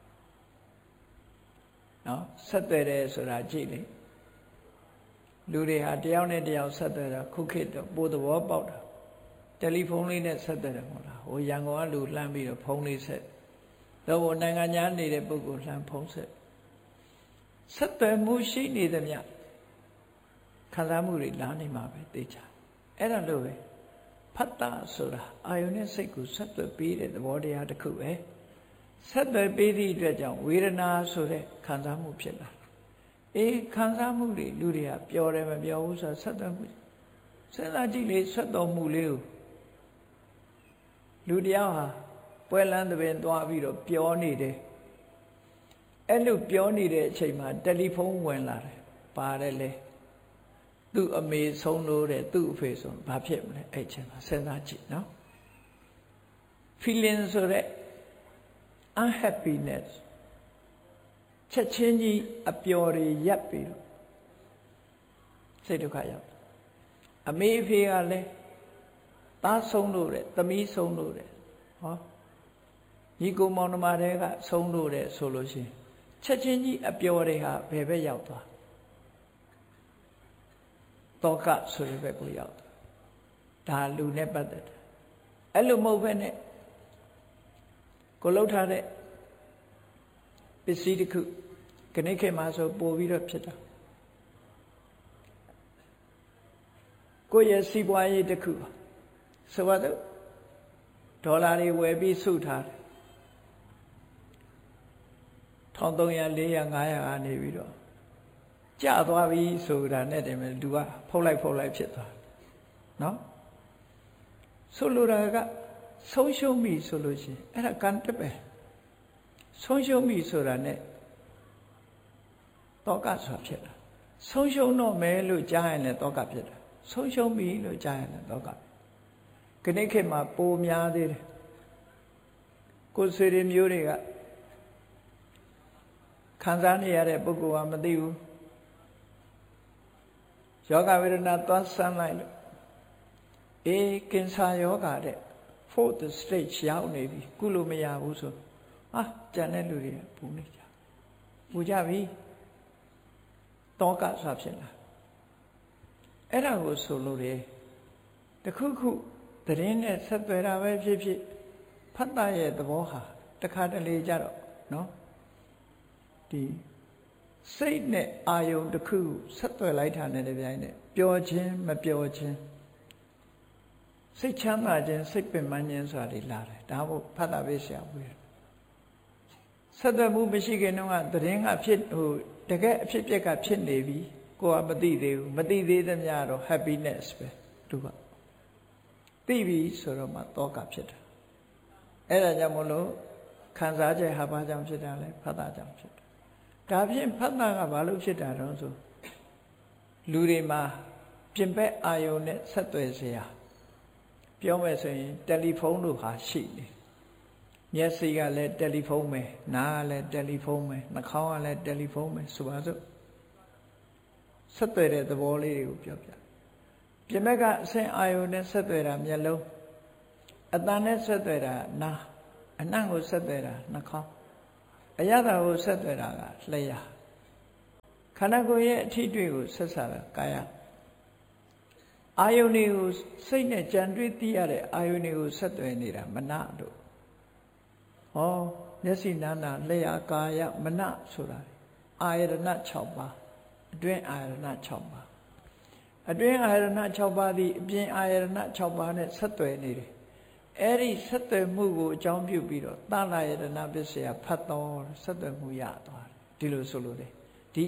နော်ဆက်သွယ်တယ်ဆိုတာကြည့်လေလူတွေဟာတယောက်နဲ့တယောက်ဆက်သွယ်တာခုခေတ်တော့ပိုးသဘောပေါက်တာတယ်လီဖုန်းလေးနဲ့ဆက်သွယ်တယ်မဟုတ်လားဟိုရန်ကုန်ကလူလှမ်းပြီးတော့ဖုန်းလေးဆက်တော့နိုင်ငံခြားနေတဲ့ပုဂ္ဂိုလ်လှမ်းဖုန်းဆက်ဆဆက်သွယ်မှုရှိနေသမျှခံစားမှုတွေလာနေမှာပဲသိချာအဲ့ဒါလို့ပဲဖတ်တာဆိုတာအာယုန်နဲ့စိတ်ကိုဆက်သွယ်ပေးတဲ့သဘောတရားတစ်ခုပဲဆက်သွယ်ပေးသည့်အတွက်ကြောင့်ဝေဒနာဆိုတဲ့ခံစားမှုဖြစ်လာအေးခံစားမှုတွေလူတွေကပျော်တယ်မပျော်ဘူးဆိုတာဆက်သွယ်မှုစဉ်းစားကြည့်လေဆက်သွယ်မှုလေးကိုလူတယောက်ဟာပွဲလန်းသဘင်သွားပြီးတော့ပျော်နေတယ်အဲ့လိုပျော်နေတဲ့အချိန်မှာတယ်လီဖုန်းဝင်လာတယ်ပါတယ်လေသူ့အမေဆုံးလို့တဲ့သူ့အဖေဆုံးဘာဖြစ်မလဲအဲ့ချိန်မှာစဉ်းစားကြည့်နော် feeling ဆိုတဲ့ unhappiness ချက်ချင်းကြီးအပျော်တွေရပ်ပြီးတော့စိတ်ဒုက္ခရောက်အမေအဖေကလည်းသားဆုံးလို့တဲ့သမီးဆုံးလို့တဲ့ဟောညီကိုမောင်နှမတွေကဆုံးလို့တဲ့ဆိုလို့ရှိရင်ချက်ချင်းကြီးအပျော်တွေဟာဘယ်ဘက်ရောက်သွားတောကဆိုတဲ့ဘက်ကိုရောက်သွားဒါလူနဲ့ပတ်သက်တယ်အဲ့လိုမဟုတ်ဘဲနဲ့ကိုလှုပ်ထားတဲ့ပစ္စည်းတစ်ခုခဏခေတ်မှာဆိုပို့ပြီးတော့ဖြစ်တာကိုယ့်ရဲ့စီးပွားရေးတစ်ခုဆိုတော့ဒေါ်လာတွေဝယ်ပြီးစုထားတယ်ထောင်သုံးရာလေးရာငါးရာကနေပြီးတော့ကျသွားပြီဆိုတာနဲ့တည်းမဲ့လူကဖုတ်လိုက်ဖုတ်လိုက်ဖြစ်သွားနော်ဆိုလိုတာကဆုံးရှုံးပြီဆိုလို့ရှိရင်အဲ့ဒါကံတက်ပဲဆုံးရှုံးပြီဆိုတာနဲ့တောကဆိုတာဖြစ်တာဆုံးရှုံးတော့မယ်လို့ကြားရင်လည်းတောကဖြစ်တာဆုံးရှုံးပြီလို့ကြားရင်လည်းတောကခဏခေတ်မှာပိုများသေးတယ်ကိုယ်ဆွေတွေမျိုးတွေကခံစားနေရတဲ့ပုဂ္ဂိုလ်ကမသိဘူးယောဂဝေဒနာသွားဆန်းလိုက်လို့အေးကင်ဆာယောဂတဲ့ fourth stage ရောက်နေပြီကုလို့မရဘူးဆိုဟာကြံတဲ့လူတွေပူနေကြပူကြပြီတောကဆိုဖြစ်လာအဲ့ဒါကိုဆိုလို့လေတခုခုသတင်းနဲ့ဆက်သွယ်တာပဲဖြစ်ဖြစ်ဖတ်တာရဲ့သဘောဟာတခါတလေကြတော့နော်ဒီစိတ်နဲ့အာယုံတစ်ခုဆက်သွယ်လိုက်တာနဲ့တပြိုင်နက်ပျော်ခြင်းမပျော်ခြင်းစိတ်ချမ်းသာခြင်းစိတ်ပင်ပန်းခြင်းဆိုတာတွေလာတယ်ဒါမို့ဖတ်တာပဲဆရာဝေးဆက်သွယ်မှုမရှိခင်တုန်းကသတင်းကဖြစ်ဟိုတကယ်အဖြစ်ပြက်ကဖြစ်နေပြီကိုကမသိသေးဘူးမသိသေးသမျှတော့ happiness ပဲသူကသိပြီဆိုတော့မှတောကဖြစ်တာအဲ့ဒါကြောင့်မလို့ခံစားချက်ဟာဘာကြောင့်ဖြစ်တာလဲဖတ်တာကြောင့်ဖြစ်တာဒါဖြင့်ဖတ်တာကဘာလို့ဖြစ်တာတော့ဆိုလူတွေမှာပြင်ပအာယုံနဲ့ဆက်သွယ်เสียပြောမယ်ဆိုရင်တယ်လီဖုန်းတို့ဟာရှိနေမျက်စိကလည်းတယ်လီဖုန်းပဲနားကလည်းတယ်လီဖုန်းပဲနှာခေါင်းကလည်းတယ်လီဖုန်းပဲဆိုပါစို့ဆက်သွယ်တဲ့သဘောလေးတွေကိုပြောပြပြင်ဘက်ကအဆင့်အာယုံနဲ့ဆက်သွယ်တာမျက်လုံးအတန်နဲ့ဆက်သွယ်တာနားအနံ့ကိုဆက်သွယ်တာနှာခေါင်းအရသာကိုဆက်သွယ်တာကလျှာခန္ဓာကိုယ်ရဲ့အထီးတွေ့ကိုဆက်ဆံတာကာယအာယုန်တွေကိုစိတ်နဲ့ကြံတွေးသိရတဲ့အာယုန်တွေကိုဆက်သွယ်နေတာမနတို့ဟောမျက်စိနာနာလျှာကာယမနဆိုတာအာယတနာ၆ပါးအတွင်းအာယတနာ၆ပါးအတွင်းအာယတနာ၆ပါးသည်အပြင်အာယတနာ၆ပါးနဲ့ဆက်သွယ်နေတယ်အဲ့ဒီဆက်သွယ်မှုကိုအကြောင်းပြုပြီးတော့သလယတနာပစ္စယဖတ်တော်ဆက်သွယ်မှုရသွားတယ်ဒီလိုဆိုလို့လေဒီ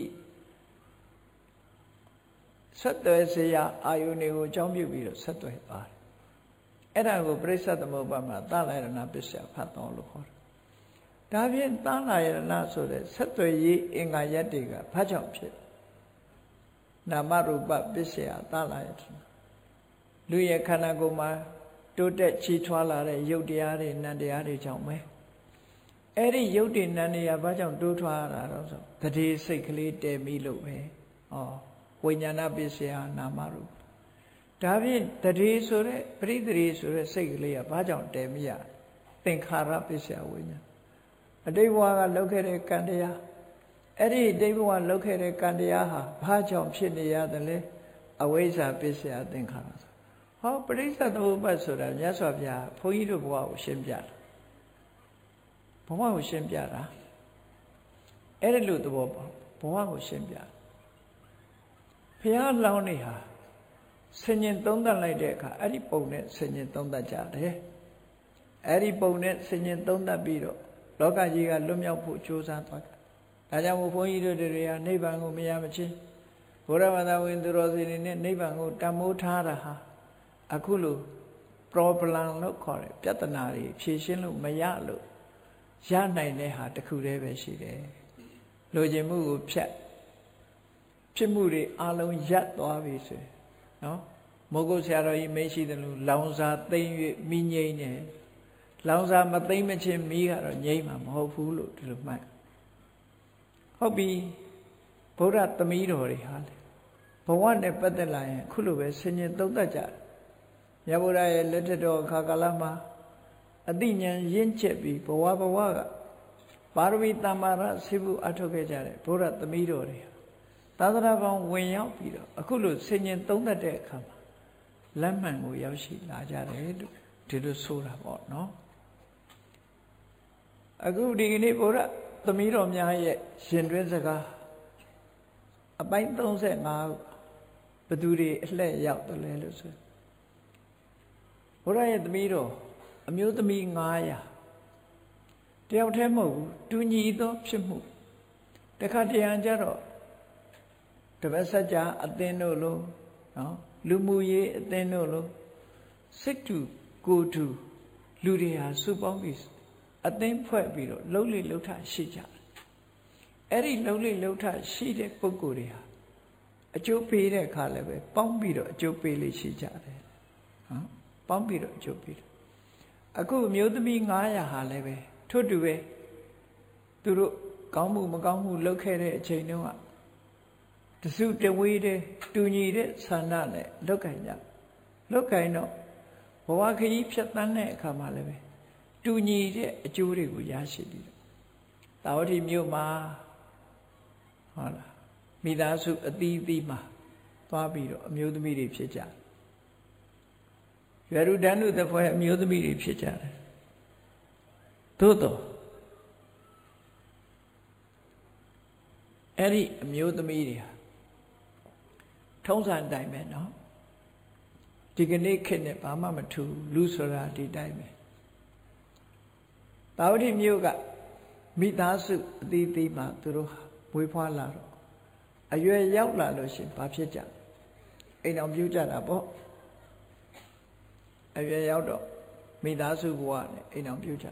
ဆက်သွယ်စေရအာယုန်တွေကိုအကြောင်းပြုပြီးတော့ဆက်သွယ်သွားတယ်အဲ့ဒါကိုပရိစ္ဆေသမုပ္ပါမှာသလယတနာပစ္စယဖတ်တော်လို့ခေါ်တယ်ဒါဖြင့်သလယတနာဆိုတဲ့ဆက်သွယ်ရေးအင်္ဂါရက်တွေကဘာကြောင့်ဖြစ်နာမရူပပစ္စယသလယတနာလူရဲ့ခန္ဓာကိုယ်မှာတိုးတက်ချီးထွားလာတဲ့ရုပ်တရားတွေနံတရားတွေကြောင့်ပဲအဲ့ဒီရုပ်တွေနံတရားဘာကြောင့်တိုးထွားရတာတော့ဆိုတတိစိတ်ကလေးတည်မိလို့ပဲဩဝိညာဏပစ္စယနာမရူပဒါဖြင့်တတိဆိုတဲ့ပရိသေဆိုတဲ့စိတ်ကလေးကဘာကြောင့်တည်မိရသင်္ခါရပစ္စယဝိညာဉ်အတိတ်ဘဝကလုပ်ခဲ့တဲ့ကံတရားအဲ့ဒီအတိတ်ဘဝလုပ်ခဲ့တဲ့ကံတရားဟာဘာကြောင့်ဖြစ်နေရတယ်လဲအဝိဇ္ဇာပစ္စယသင်္ခါရဟောပရိစ္ဆေသမုပ္ပါဆိုတာမြတ်စွာဘုရားဘုန်းကြီးတို့ဘဝကိုရှင်းပြတာဘဝကိုရှင်းပြတာအဲ့ဒီလိုသဘောပေါက်ဘဝကိုရှင်းပြဘုရားလောင်းနေဟာဆင်ញင်သုံးသပ်လိုက်တဲ့အခါအဲ့ဒီပုံနဲ့ဆင်ញင်သုံးသပ်ကြတယ်အဲ့ဒီပုံနဲ့ဆင်ញင်သုံးသပ်ပြီးတော့လောကကြီးကလွတ်မြောက်ဖို့ကြိုးစားသွားတာဒါကြောင့်မို့ဘုန်းကြီးတို့တွေကနိဗ္ဗာန်ကိုမရမချင်းဘုရားဘာသာဝင်သူတော်စင်တွေနဲ့နိဗ္ဗာန်ကိုတန်မိုးထားတာဟာအခုလို problem လို့ခေါ်တယ်ပြဿနာတွေဖြေရှင်းလို့မရလို့ရနိုင်တဲ့ဟာတစ်ခုတည်းပဲရှိတယ်လိုချင်မှုကိုဖြတ်ဖြစ်မှုတွေအလုံးရပ်သွားပြီဆိုရင်နော်မိုးကုတ်ဆရာတော်ကြီးမရှိတယ်လို့လောင်စာသိမ့်၍မိငိမ့်တယ်လောင်စာမသိမ့်မချင်းမိကတော့ငြိမ့်မှာမဟုတ်ဘူးလို့ဒီလိုမှတ်ဟုတ်ပြီဗုဒ္ဓသမီးတော်တွေဟာလေဘဝနဲ့ပတ်သက်လာရင်အခုလိုပဲဆင်ញင်သုံးသပ်ကြတယ်မြတ်ဗုဒ္ဓရဲ့လက်ထက်တော်အခါကာလမှာအတိညာဉ်ရင့်ကျက်ပြီးဘဝဘဝကပါရမီတမ္မာရဆေးဖို့အထောက်ခဲ့ကြတယ်ဗုဒ္ဓသမီးတော်တွေသာသနာပေါင်းဝင်ရောက်ပြီးတော့အခုလိုဆင်ញင်သုံးသပ်တဲ့အခါမှာလက်မှန်ကိုရောက်ရှိလာကြတယ်လို့ဒီလိုဆိုတာပေါ့နော်အခုဒီကနေ့ဗုဒ္ဓသမီးတော်များရဲ့ရှင်တွင်းစကားအပိုင်း၃၅ဘသူတွေအလှည့်ရောက်တယ်လဲလို့ဆိုဘုရားရဲ့သမီးတော်အမျိုးသမီး၅ရာတယောက်တည်းမဟုတ်ဘူးတူညီသောဖြစ်မှုတခါတရံကြတော့တပတ်စัจ जा အသင်းတို့လို့နော်လူမှုရေးအသင်းတို့လို့စိတ်တူကိုယ်တူလူတွေဟာစုပေါင်းပြီးအသင်းဖွဲ့ပြီးတော့လှုပ်လေလှုပ်ထရှိကြတယ်အဲ့ဒီလှုပ်လေလှုပ်ထရှိတဲ့ပုဂ္ဂိုလ်တွေဟာအကျိုးပေးတဲ့အခါလည်းပဲပေါင်းပြီးတော့အကျိုးပေးလေးရှိကြတယ်နော်ပေါင်းပြီးတော့အကျိုးပေးတယ်အခုအမျိုးသမီး၅ရာဟာလည်းပဲထို့တူပဲသူတို့ကောင်းမှုမကောင်းမှုလုပ်ခဲ့တဲ့အချိန်တုန်းကတစုတဝေးတဲ့တူညီတဲ့ဆန္ဒနဲ့လောက်ကင်ကြလောက်ကင်တော့ဘဝခရီးဖြတ်သန်းတဲ့အခါမှာလည်းပဲတူညီတဲ့အကျိုးတွေကိုရရှိပြီးတာဝတိမြို့မှာဟုတ်လားမိသားစုအသီးသီးမှာသွားပြီးတော့အမျိုးသမီးတွေဖြစ်ကြရွယ်လူတန်းတို့တစ်ဖွဲ့အမျိုးသမီးတွေဖြစ်ကြတယ်သို့တော့အဲ့ဒီအမျိုးသမီးတွေဟာထုံးစံတိုင်းပဲเนาะဒီကနေ့ခေတ်နဲ့ဘာမှမထူလူဆိုတာဒီတိုင်းပဲတာဝတိမြို့ကမိသားစုအသီးသီးမှာသူတို့မွေးဖွားလာတော့အရွယ်ရောက်လာလို့ရှင်ဘာဖြစ်ကြအိမ်အောင်ပြုကြတာပေါ့အရွယ်ရောက်တော့မိသားစုဘဝနဲ့အိမ်အောင်ပြုကြ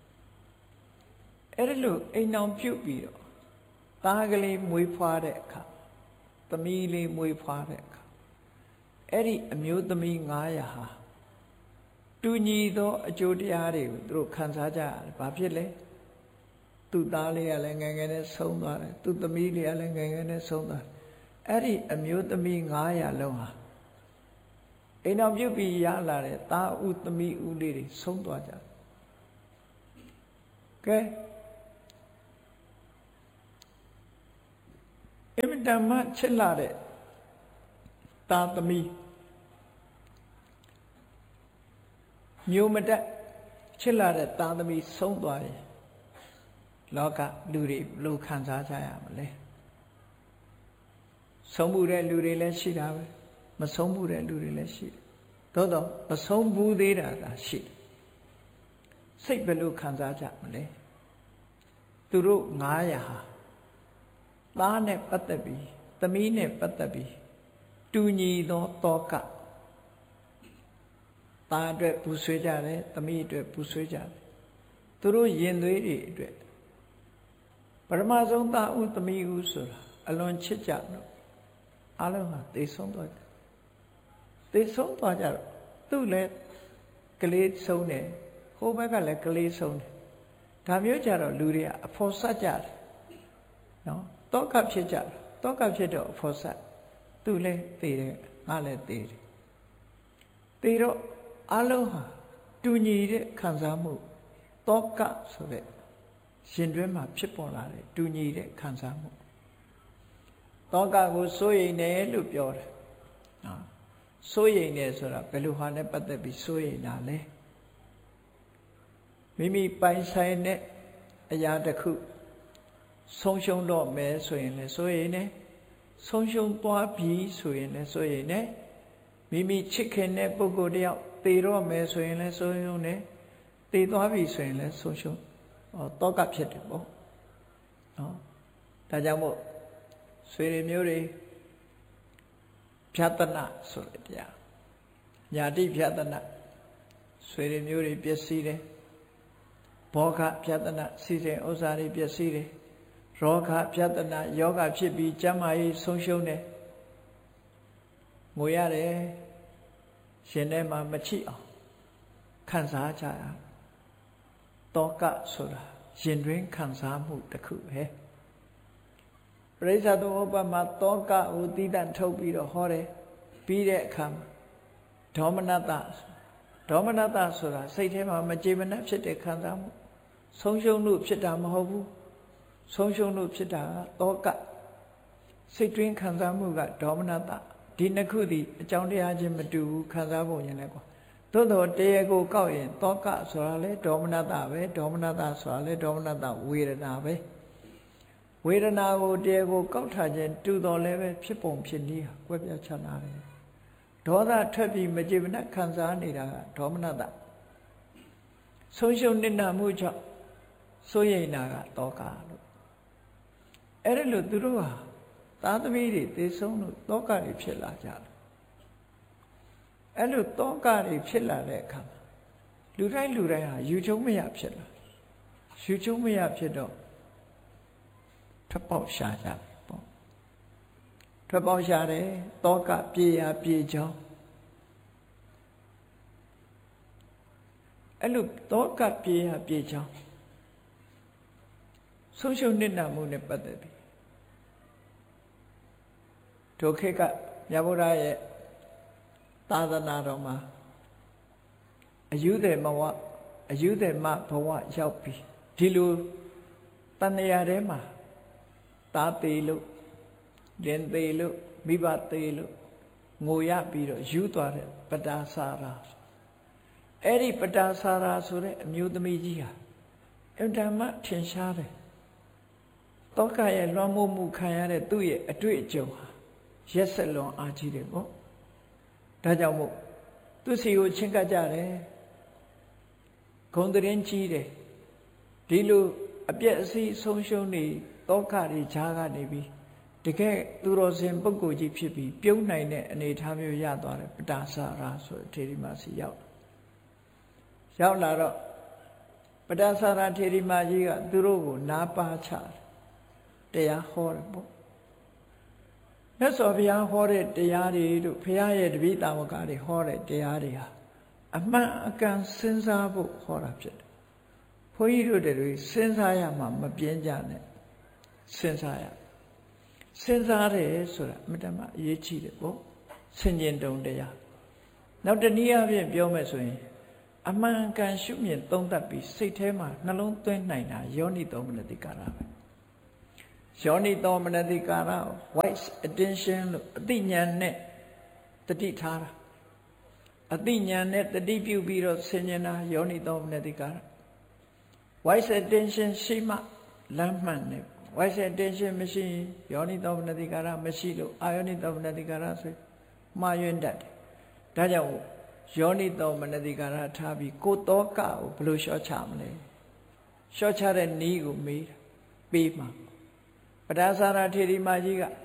အဲ့ဒါလို့အိမ်အောင်ပြုပြီးတော့သားကလေးမွေးဖွားတဲ့အခါသမီးလေးမွေးဖွားတဲ့အခါအဲ့ဒီအမျိုးသမီး၅ရာဟာတူညီသောအကျိုးတရားတွေကိုသူတို့ခံစားကြရတယ်ဘာဖြစ်လဲသူ့သားလေးကလည်းငယ်ငယ်နဲ့ဆုံးသွားတယ်သူ့သမီးလေးကလည်းငယ်ငယ်နဲ့ဆုံးသွားတယ်အဲ့ဒီအမျိုးသမီး၅ရာလုံးဟာအိမ်တော်ပြုတ်ပြီးရလာတဲ့သားဥသမီးဥလေးတွေဆုံးသွားကြတယ်ကဲအင်တမချစ်လာတဲ့သားသမီးမျိုးမတက်ချစ်လာတဲ့သားသမီးဆုံးသွားရင်လောကလူတွေဘယ်လိုခံစားကြရမလဲဆုံးမှုတဲ့လူတွေလည်းရှိတာပဲမဆုံးမှုတဲ့လူတွေလည်းရှိတယ်သို့တော့မဆုံးဘူးသေးတာသာရှိတယ်စိတ်ဘယ်လိုခံစားကြမလဲသူတို့၅ရာဟာသားနဲ့ပတ်သက်ပြီးသမီးနဲ့ပတ်သက်ပြီးတူညီသောတောကသားအတွက်ပူဆွေးကြတယ်သမီးအတွက်ပူဆွေးကြတယ်သူတို့ရင်သွေးတွေအတွက်ပရမဆုံးသားဥသမီးဥဆိုတာအလွန်ချစ်ကြတော့အလုံးဟာသိဆုံးသွားတယ်သိဆုံးသွားကြတော့သူ့လည်းကလေးဆုံးတယ်ဟိုဘက်ကလည်းကလေးဆုံးတယ်ဒါမျိုးကြတော့လူတွေကအဖော်ဆက်ကြတယ်နော်တောကဖြစ်ကြတယ်တောကဖြစ်တော့အဖော်ဆက်သူလည်းသိတယ်ငါလည်းသိတယ်သိတော့အလုံးဟာတူညီတဲ့ခံစားမှုတောကဆိုတဲ့ရှင်တွင်းမှာဖြစ်ပေါ်လာတဲ့တူညီတဲ့ခံစားမှုတောကကိုစိုးရိမ်တယ်လို့ပြောတယ်နော်စိုးရိမ်တယ်ဆိုတာဘယ်လိုဟာနဲ့ပတ်သက်ပြီးစိုးရိမ်တာလဲမိမိပိုင်ဆိုင်တဲ့အရာတစ်ခုဆုံးရှုံးတော့မယ်ဆိုရင်လည်းဆိုရင်လည်းဆုံးရှုံးသွားပြီဆိုရင်လည်းဆိုရင်လည်းမိမိချစ်ခင်တဲ့ပုဂ္ဂိုလ်တယောက်သေတော့မယ်ဆိုရင်လည်းဆုံးရှုံးတယ်သေသွားပြီဆိုရင်လည်းဆုံးရှုံးတောကဖြစ်တယ်ပေါ့နော်ဒါကြောင့်မို့ဆွေတွေမျိုးတွေဖြတ်တနာဆိုတဲ့တရားညာတိဖြတ်တနာဆွေတွေမျိုးတွေပျက်စီးတယ်ဘောဂဖြတ်တနာစီစဉ်ဥစ္စာတွေပျက်စီးတယ်ရောဂဖြတ်တနာယောဂဖြစ်ပြီးကျန်းမာရေးဆုံးရှုံးတယ်ငိုရတယ်ရှင်ထဲမှာမချိအောင်ခံစားကြရတောကဆိုတာရင်တွင်ခံစားမှုတစ်ခုပဲပရိစ္ဆသမုပ္ပါမှာတောကကိုသီးသန့်ထုတ်ပြီးတော့ဟောတယ်ပြီးတဲ့အခါမှာဒေါမနတဒေါမနတဆိုတာစိတ်ထဲမှာမကြေမနက်ဖြစ်တဲ့ခံစားမှုဆုံးရှုံးလို့ဖြစ်တာမဟုတ်ဘူးဆုံးရှုံးလို့ဖြစ်တာကတောကစိတ်တွင်းခံစားမှုကဒေါမနတဒီနှစ်ခုသည်အကြောင်းတရားချင်းမတူဘူးခံစားဖို့ရင်လည်းကွာသို့တော်တရားကိုကောက်ရင်တောကဆိုတာလေဒေါမနတပဲဒေါမနတဆိုတာလေဒေါမနတဝေဒနာပဲဝေဒနာကိုတရားကိုကောက်ထားခြင်းတူတော်လည်းပဲဖြစ်ပုံဖြစ်နည်းဟာကွဲပြားခြားနာတယ်ဒေါသထွက်ပြီးမကြေမနက်ခံစားနေတာကဒေါမနတဆုံးရှုံးနစ်နာမှုကြောင့်စိုးရိမ်တာကတောကလို့အဲ့ဒါလို့သူတို့ဟာသားသမီးတွေသေဆုံးလို့တောကတွေဖြစ်လာကြတယ်အဲ့လိုတောကတွေဖြစ်လာတဲ့အခါမှာလူတိုင်းလူတိုင်းဟာယူချုံမရဖြစ်လာယူချုံမရဖြစ်တော့ထွက်ပေါက်ရှာကြပေါ့ထွက်ပေါက်ရှာတယ်တောကပြေရပြေချောင်းအဲ့လိုတောကပြေရပြေချောင်းဆုံးရှုံးနစ်နာမှုနဲ့ပတ်သက်ပြီးဒုက္ခကမြတ်ဗုဒ္ဓရဲ့သာသနာတော်မှာအယုဒေမဝအယုဒေမဘဝရောက်ပြီဒီလိုတဏှာထဲမှာတာသေးလို့လင်သေးလို့မိဘသေးလို့ငိုရပြီးတော့ယူသွားတဲ့ပတာစာရာအဲ့ဒီပတာစာရာဆိုတဲ့အမျိုးသမီးကြီးဟာအင်တာမထင်ရှားတယ်တောကရဲ့လွှမ်းမိုးမှုခံရတဲ့သူ့ရဲ့အတွေ့အကြုံဟာရက်ဆက်လွန်အားကြီးတယ်ပေါ့ဒါကြောင့်မို့သူစီကိုချင်းကပ်ကြတယ်ဂုံတရင်ကြီးတယ်ဒီလိုအပြည့်အစည်းဆုံးရှုံးနေတောကတွေဈာကနေပြီးတကယ်သူတော်စင်ပုဂ္ဂိုလ်ကြီးဖြစ်ပြီးပြုံးနိုင်တဲ့အနေအထားမျိုးရသွားတယ်ပတာစာရာဆိုတဲ့ထေရီမစီရောက်ရောက်လာတော့ပတာစာရာထေရီမကြီးကသူတို့ကိုနားပါချတယ်တရားဟောတယ်ပေါ့မြတ်စွာဘုရားဟောတဲ့တရားတွေတို့ဘုရားရဲ့တပည့်တာဝကတွေဟောတဲ့တရားတွေဟာအမှန်အကန်စဉ်းစားဖို့ဟောတာဖြစ်တယ်ဘုန်းကြီးတို့တွေစဉ်းစားရမှမပြင်းကြနဲ့စဉ်းစားရစဉ်းစားတယ်ဆိုတာအမြဲတမ်းအရေးကြီးတယ်ပေါ့ဆင်ခြင်တုံတရားနောက်တနည်းအားဖြင့်ပြောမယ်ဆိုရင်အမှန်ကန်ရှုမြင်သုံးသပ်ပြီးစိတ်ထဲမှာနှလုံးသွင်းနိုင်တာယောနိသောမနတိကာရပဲယောနိသောမနတိကာရ wise attention လို့အသိဉာဏ်နဲ့တတိထားတာအသိဉာဏ်နဲ့တတိပြုပြီးတော့ဆင်ခြင်တာယောနိသောမနတိကာရ wise attention ရှိမှလမ်းမှန်တယ် wise attention မရှိရင်ယောနိသောမနတိကာရမရှိလို့အာယောနိသောမနတိကာရဆိုမှားယွင်းတတ်တယ်ဒါကြောင့်ယောနိသောမနတိကာရထားပြီးကိုတောကကိုဘယ်လိုလျှော့ချမလဲလျှော့ချတဲ့နည်းကိုမေးတာပေးမှာပဒါစာရာထေရီမကြီးက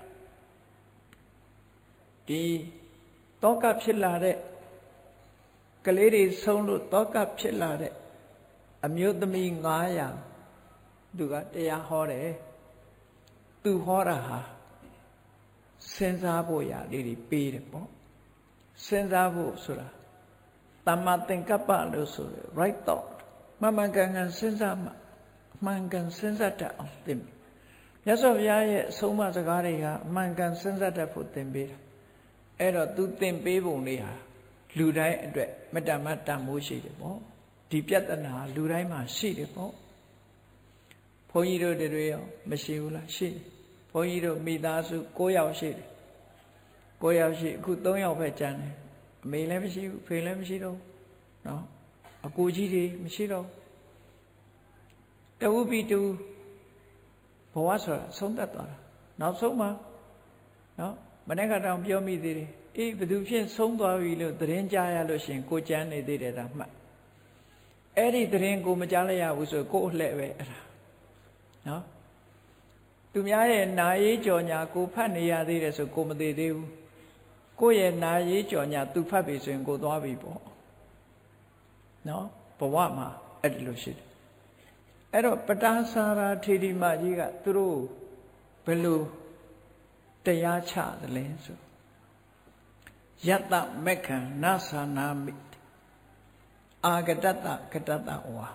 ဒီတောကဖြစ်လာတဲ့ကလေးတွေဆုံးလို့တောကဖြစ်လာတဲ့အမျိုးသမီးငါးရာသူကတရားဟောတယ်သူဟောတာဟာစဉ်းစားဖို့ရလေးတွေပေးတယ်ပေါ့စဉ်းစားဖို့ဆိုတာတမ္မာသင်္ကပ္ပလို့ဆိုတယ် right thought မှန်မှန်ကန်ကန်စဉ်းစားမှမှန်ကန်စဉ်းစားတတ်အောင်သင်မြတ်စွာဘုရားရဲ့အဆုံးအမစကားတွေဟာအမှန်ကန်စဉ်းစားတတ်ဖို့သင်ပေးတာအဲ့တော့သူသင်ပေးပုံလေးဟာလူတိုင်းအတွက်မတ္တမတန်မိုးရှိတယ်ပေါ့ဒီပြဿနာလူတိုင်းမှာရှိတယ်ပေါ့ဘုန်းကြီးတို့တွေရောမရှိဘူးလားရှိတယ်ဘုန်းကြီးတို့မိသားစု၉ယောက်ရှိတယ်၉ယောက်ရှိအခု၃ယောက်ပဲကျန်တယ်အမေလည်းမရှိဘူးဖေလည်းမရှိတော့နော်အကူကြီးတွေမရှိတော့တဝူပြီးတူဘဝဆိုတာဆုံးသက်သွားတာနောက်ဆုံးမှာနော်မနေ့ကတောင်ပြောမိသေးတယ်အေးဘယ်သူဖြစ်ဆုံးသွားပြီလို့သတင်းကြားရလို့ရှိရင်ကိုကြမ်းနေသေးတယ်ဒါမှတ်အဲ့ဒီသတင်းကိုမကြားလိုက်ရဘူးဆိုကိုအလှဲ့ပဲအဲ့ဒါနော်သူများရဲ့နာရေးကြော်ညာကိုဖတ်နေရသေးတယ်ဆိုကိုမသေးသေးဘူးကိုယ့်ရဲ့နာရေးကြော်ညာသူဖတ်ပြီဆိုရင်ကိုသွားပြီပေါ့နော်ဘဝမှာအဲ့ဒီလိုရှိတယ်အဲ့တော့ပတာစာရာထေရီမကြီးကသူတို့ဘယ်လိုတရားချသလဲဆိုယတ္တမက္ခံနာသနာမိအာဂတတကတတဝါ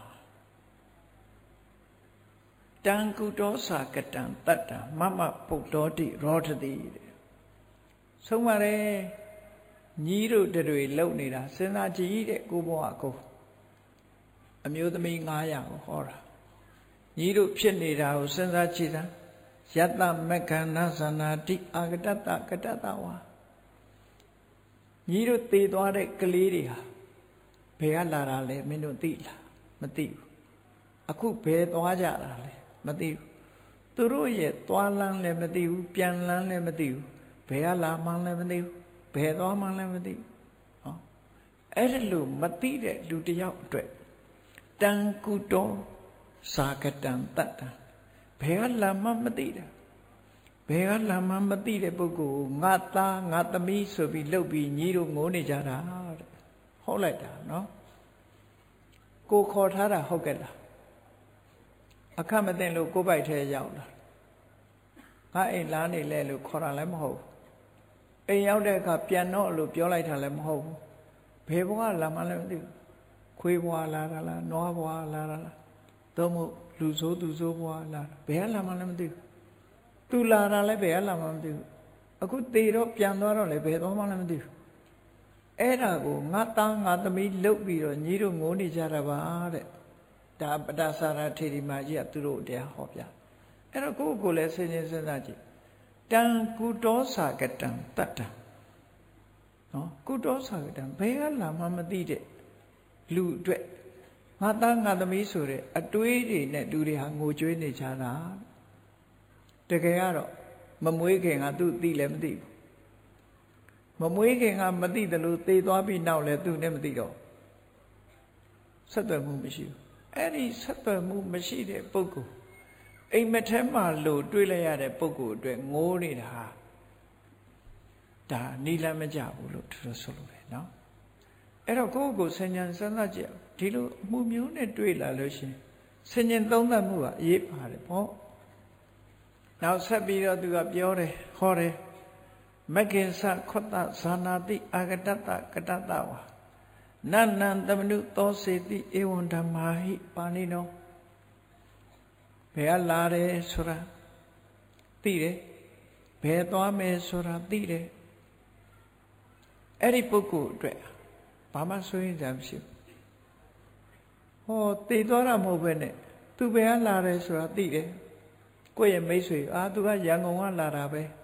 တံကုတောစာကတံတတ္တမမပုတ္တောတိရောထတိဆုံးပါတယ်ညီတို့တွေလုံနေတာစဉ်းစားကြည့်တဲ့ကိုဘဝကိုအမျိုးသမီး၅ရာကိုဟောတာညီတို့ဖြစ်နေတာကိုစဉ်းစားကြည့်တာယတ္တမက္ခံနာသနာတိအာဂတတကတတဝါညီတို့တည်သွားတဲ့ကလေးတွေဟာဘယ်ကလာတာလဲမင်းတို့သိလားမသိဘူးအခုဘယ်သွားကြတာလဲမသိဘူးသူတို့ရဲ့သွားလန်းလည်းမသိဘူးပြန်လန်းလည်းမသိဘူးဘယ်ကလာမှန်းလည်းမသိဘူးဘယ်သွားမှန်းလည်းမသိဘူးဟောအဲ့ဒါလို့မသိတဲ့လူတစ်ယောက်အတွက်တံကုတောစာကတံတတ္တံဘယ်ကလာမှမသိတာဘယ်ကလာမှမသိတဲ့ပုဂ္ဂိုလ်ငါသားငါသမီးဆိုပြီးလှုပ်ပြီးညီတို့ငိုနေကြတာတဲ့ဟုတ်လိုက်တာနော်ကိုခေါ်ထားတာဟုတ်ကဲ့လားအခက်မသိလို့ကိုပိုက်ထဲရောက်လာငါအိမ်လာနေလဲလို့ခေါ်တာလည်းမဟုတ်ဘူးအိမ်ရောက်တဲ့အခါပြန်တော့လို့ပြောလိုက်တာလည်းမဟုတ်ဘူးဘယ်ဘဝလာမှလည်းမသိဘူးခွေးဘဝလာတာလားနွားဘဝလာတာလားသို့မဟုတ်လူဆိုးသူဆိုးဘဝလာဘယ်ကလာမှလည်းမသိဘူးသူလာတာလည်းဘယ်ကလာမှမသိဘူးအခုသေတော့ပြန်သွားတော့လည်းဘယ်သွားမှလည်းမသိဘူးအဲ့ဒါကိုငါသားငါသမီးလှုပ်ပြီးတော့ညီတို့ငိုနေကြတာပါတဲ့ဒါပတာစာရာထေရီမကြီးကသူတို့တရားဟောပြအဲ့တော့ကိုယ့်ကိုယ်လည်းစဉ်းစဉ်းစားကြည့်တံကုတောစာကတံတတ္တံနော်ကုတောစာကတံဘယ်ကလာမှမသိတဲ့လူအတွက်ငါသားငါသမီးဆိုတဲ့အတွေးတွေနဲ့လူတွေဟာငိုကြွေးနေကြတာတကယ်ကတော့မမွေးခင်ကသူသိလည်းမသိဘူးမမွေးခင်ကမသိတယ်လို့သေသွားပြီးနောက်လည်းသူနဲ့မသိတော့ဆက်သွယ်မှုမရှိဘူးအဲ့ဒီဆက်သွယ်မှုမရှိတဲ့ပုဂ္ဂိုလ်အိမ်မက်ထဲမှာလို့တွေးလိုက်ရတဲ့ပုဂ္ဂိုလ်အတွက်ငိုးနေတာဟာဒါနီလမ်းမကြဘူးလို့သူတို့ဆိုလို့တယ်နော်အဲ့တော့ကိုယ့်ကိုယ်ဆင်ញံစဉ်းစားကြည့်ဒီလိုအမှုမျိုးနဲ့တွေးလာလို့ရှင်ဆင်ញံသုံးသပ်မှုကအရေးပါတယ်ပေါ့နောက်ဆက်ပြီးတော့သူကပြောတယ်ဟောတယ်မက္ကိသခောတဇာနာတိအာဂတတကတတဝါနန္နံသမနုသောစေတိဧဝံဓမ္မာဟိပါဏိနောဘယ်ကလာတယ်ဆိုတာသိတယ်ဘယ်သွားမယ်ဆိုတာသိတယ်အဲ့ဒီပုဂ္ဂိုလ်အတွက်ဘာမှစိုးရင်ကြမရှိဘူးဟောသိသွားတာမဟုတ်ပဲနဲ့သူဘယ်ကလာတယ်ဆိုတာသိတယ်ကိုယ့်ရဲ့မိတ်ဆွေအာသူကရန်ကုန်ကလာတာပဲ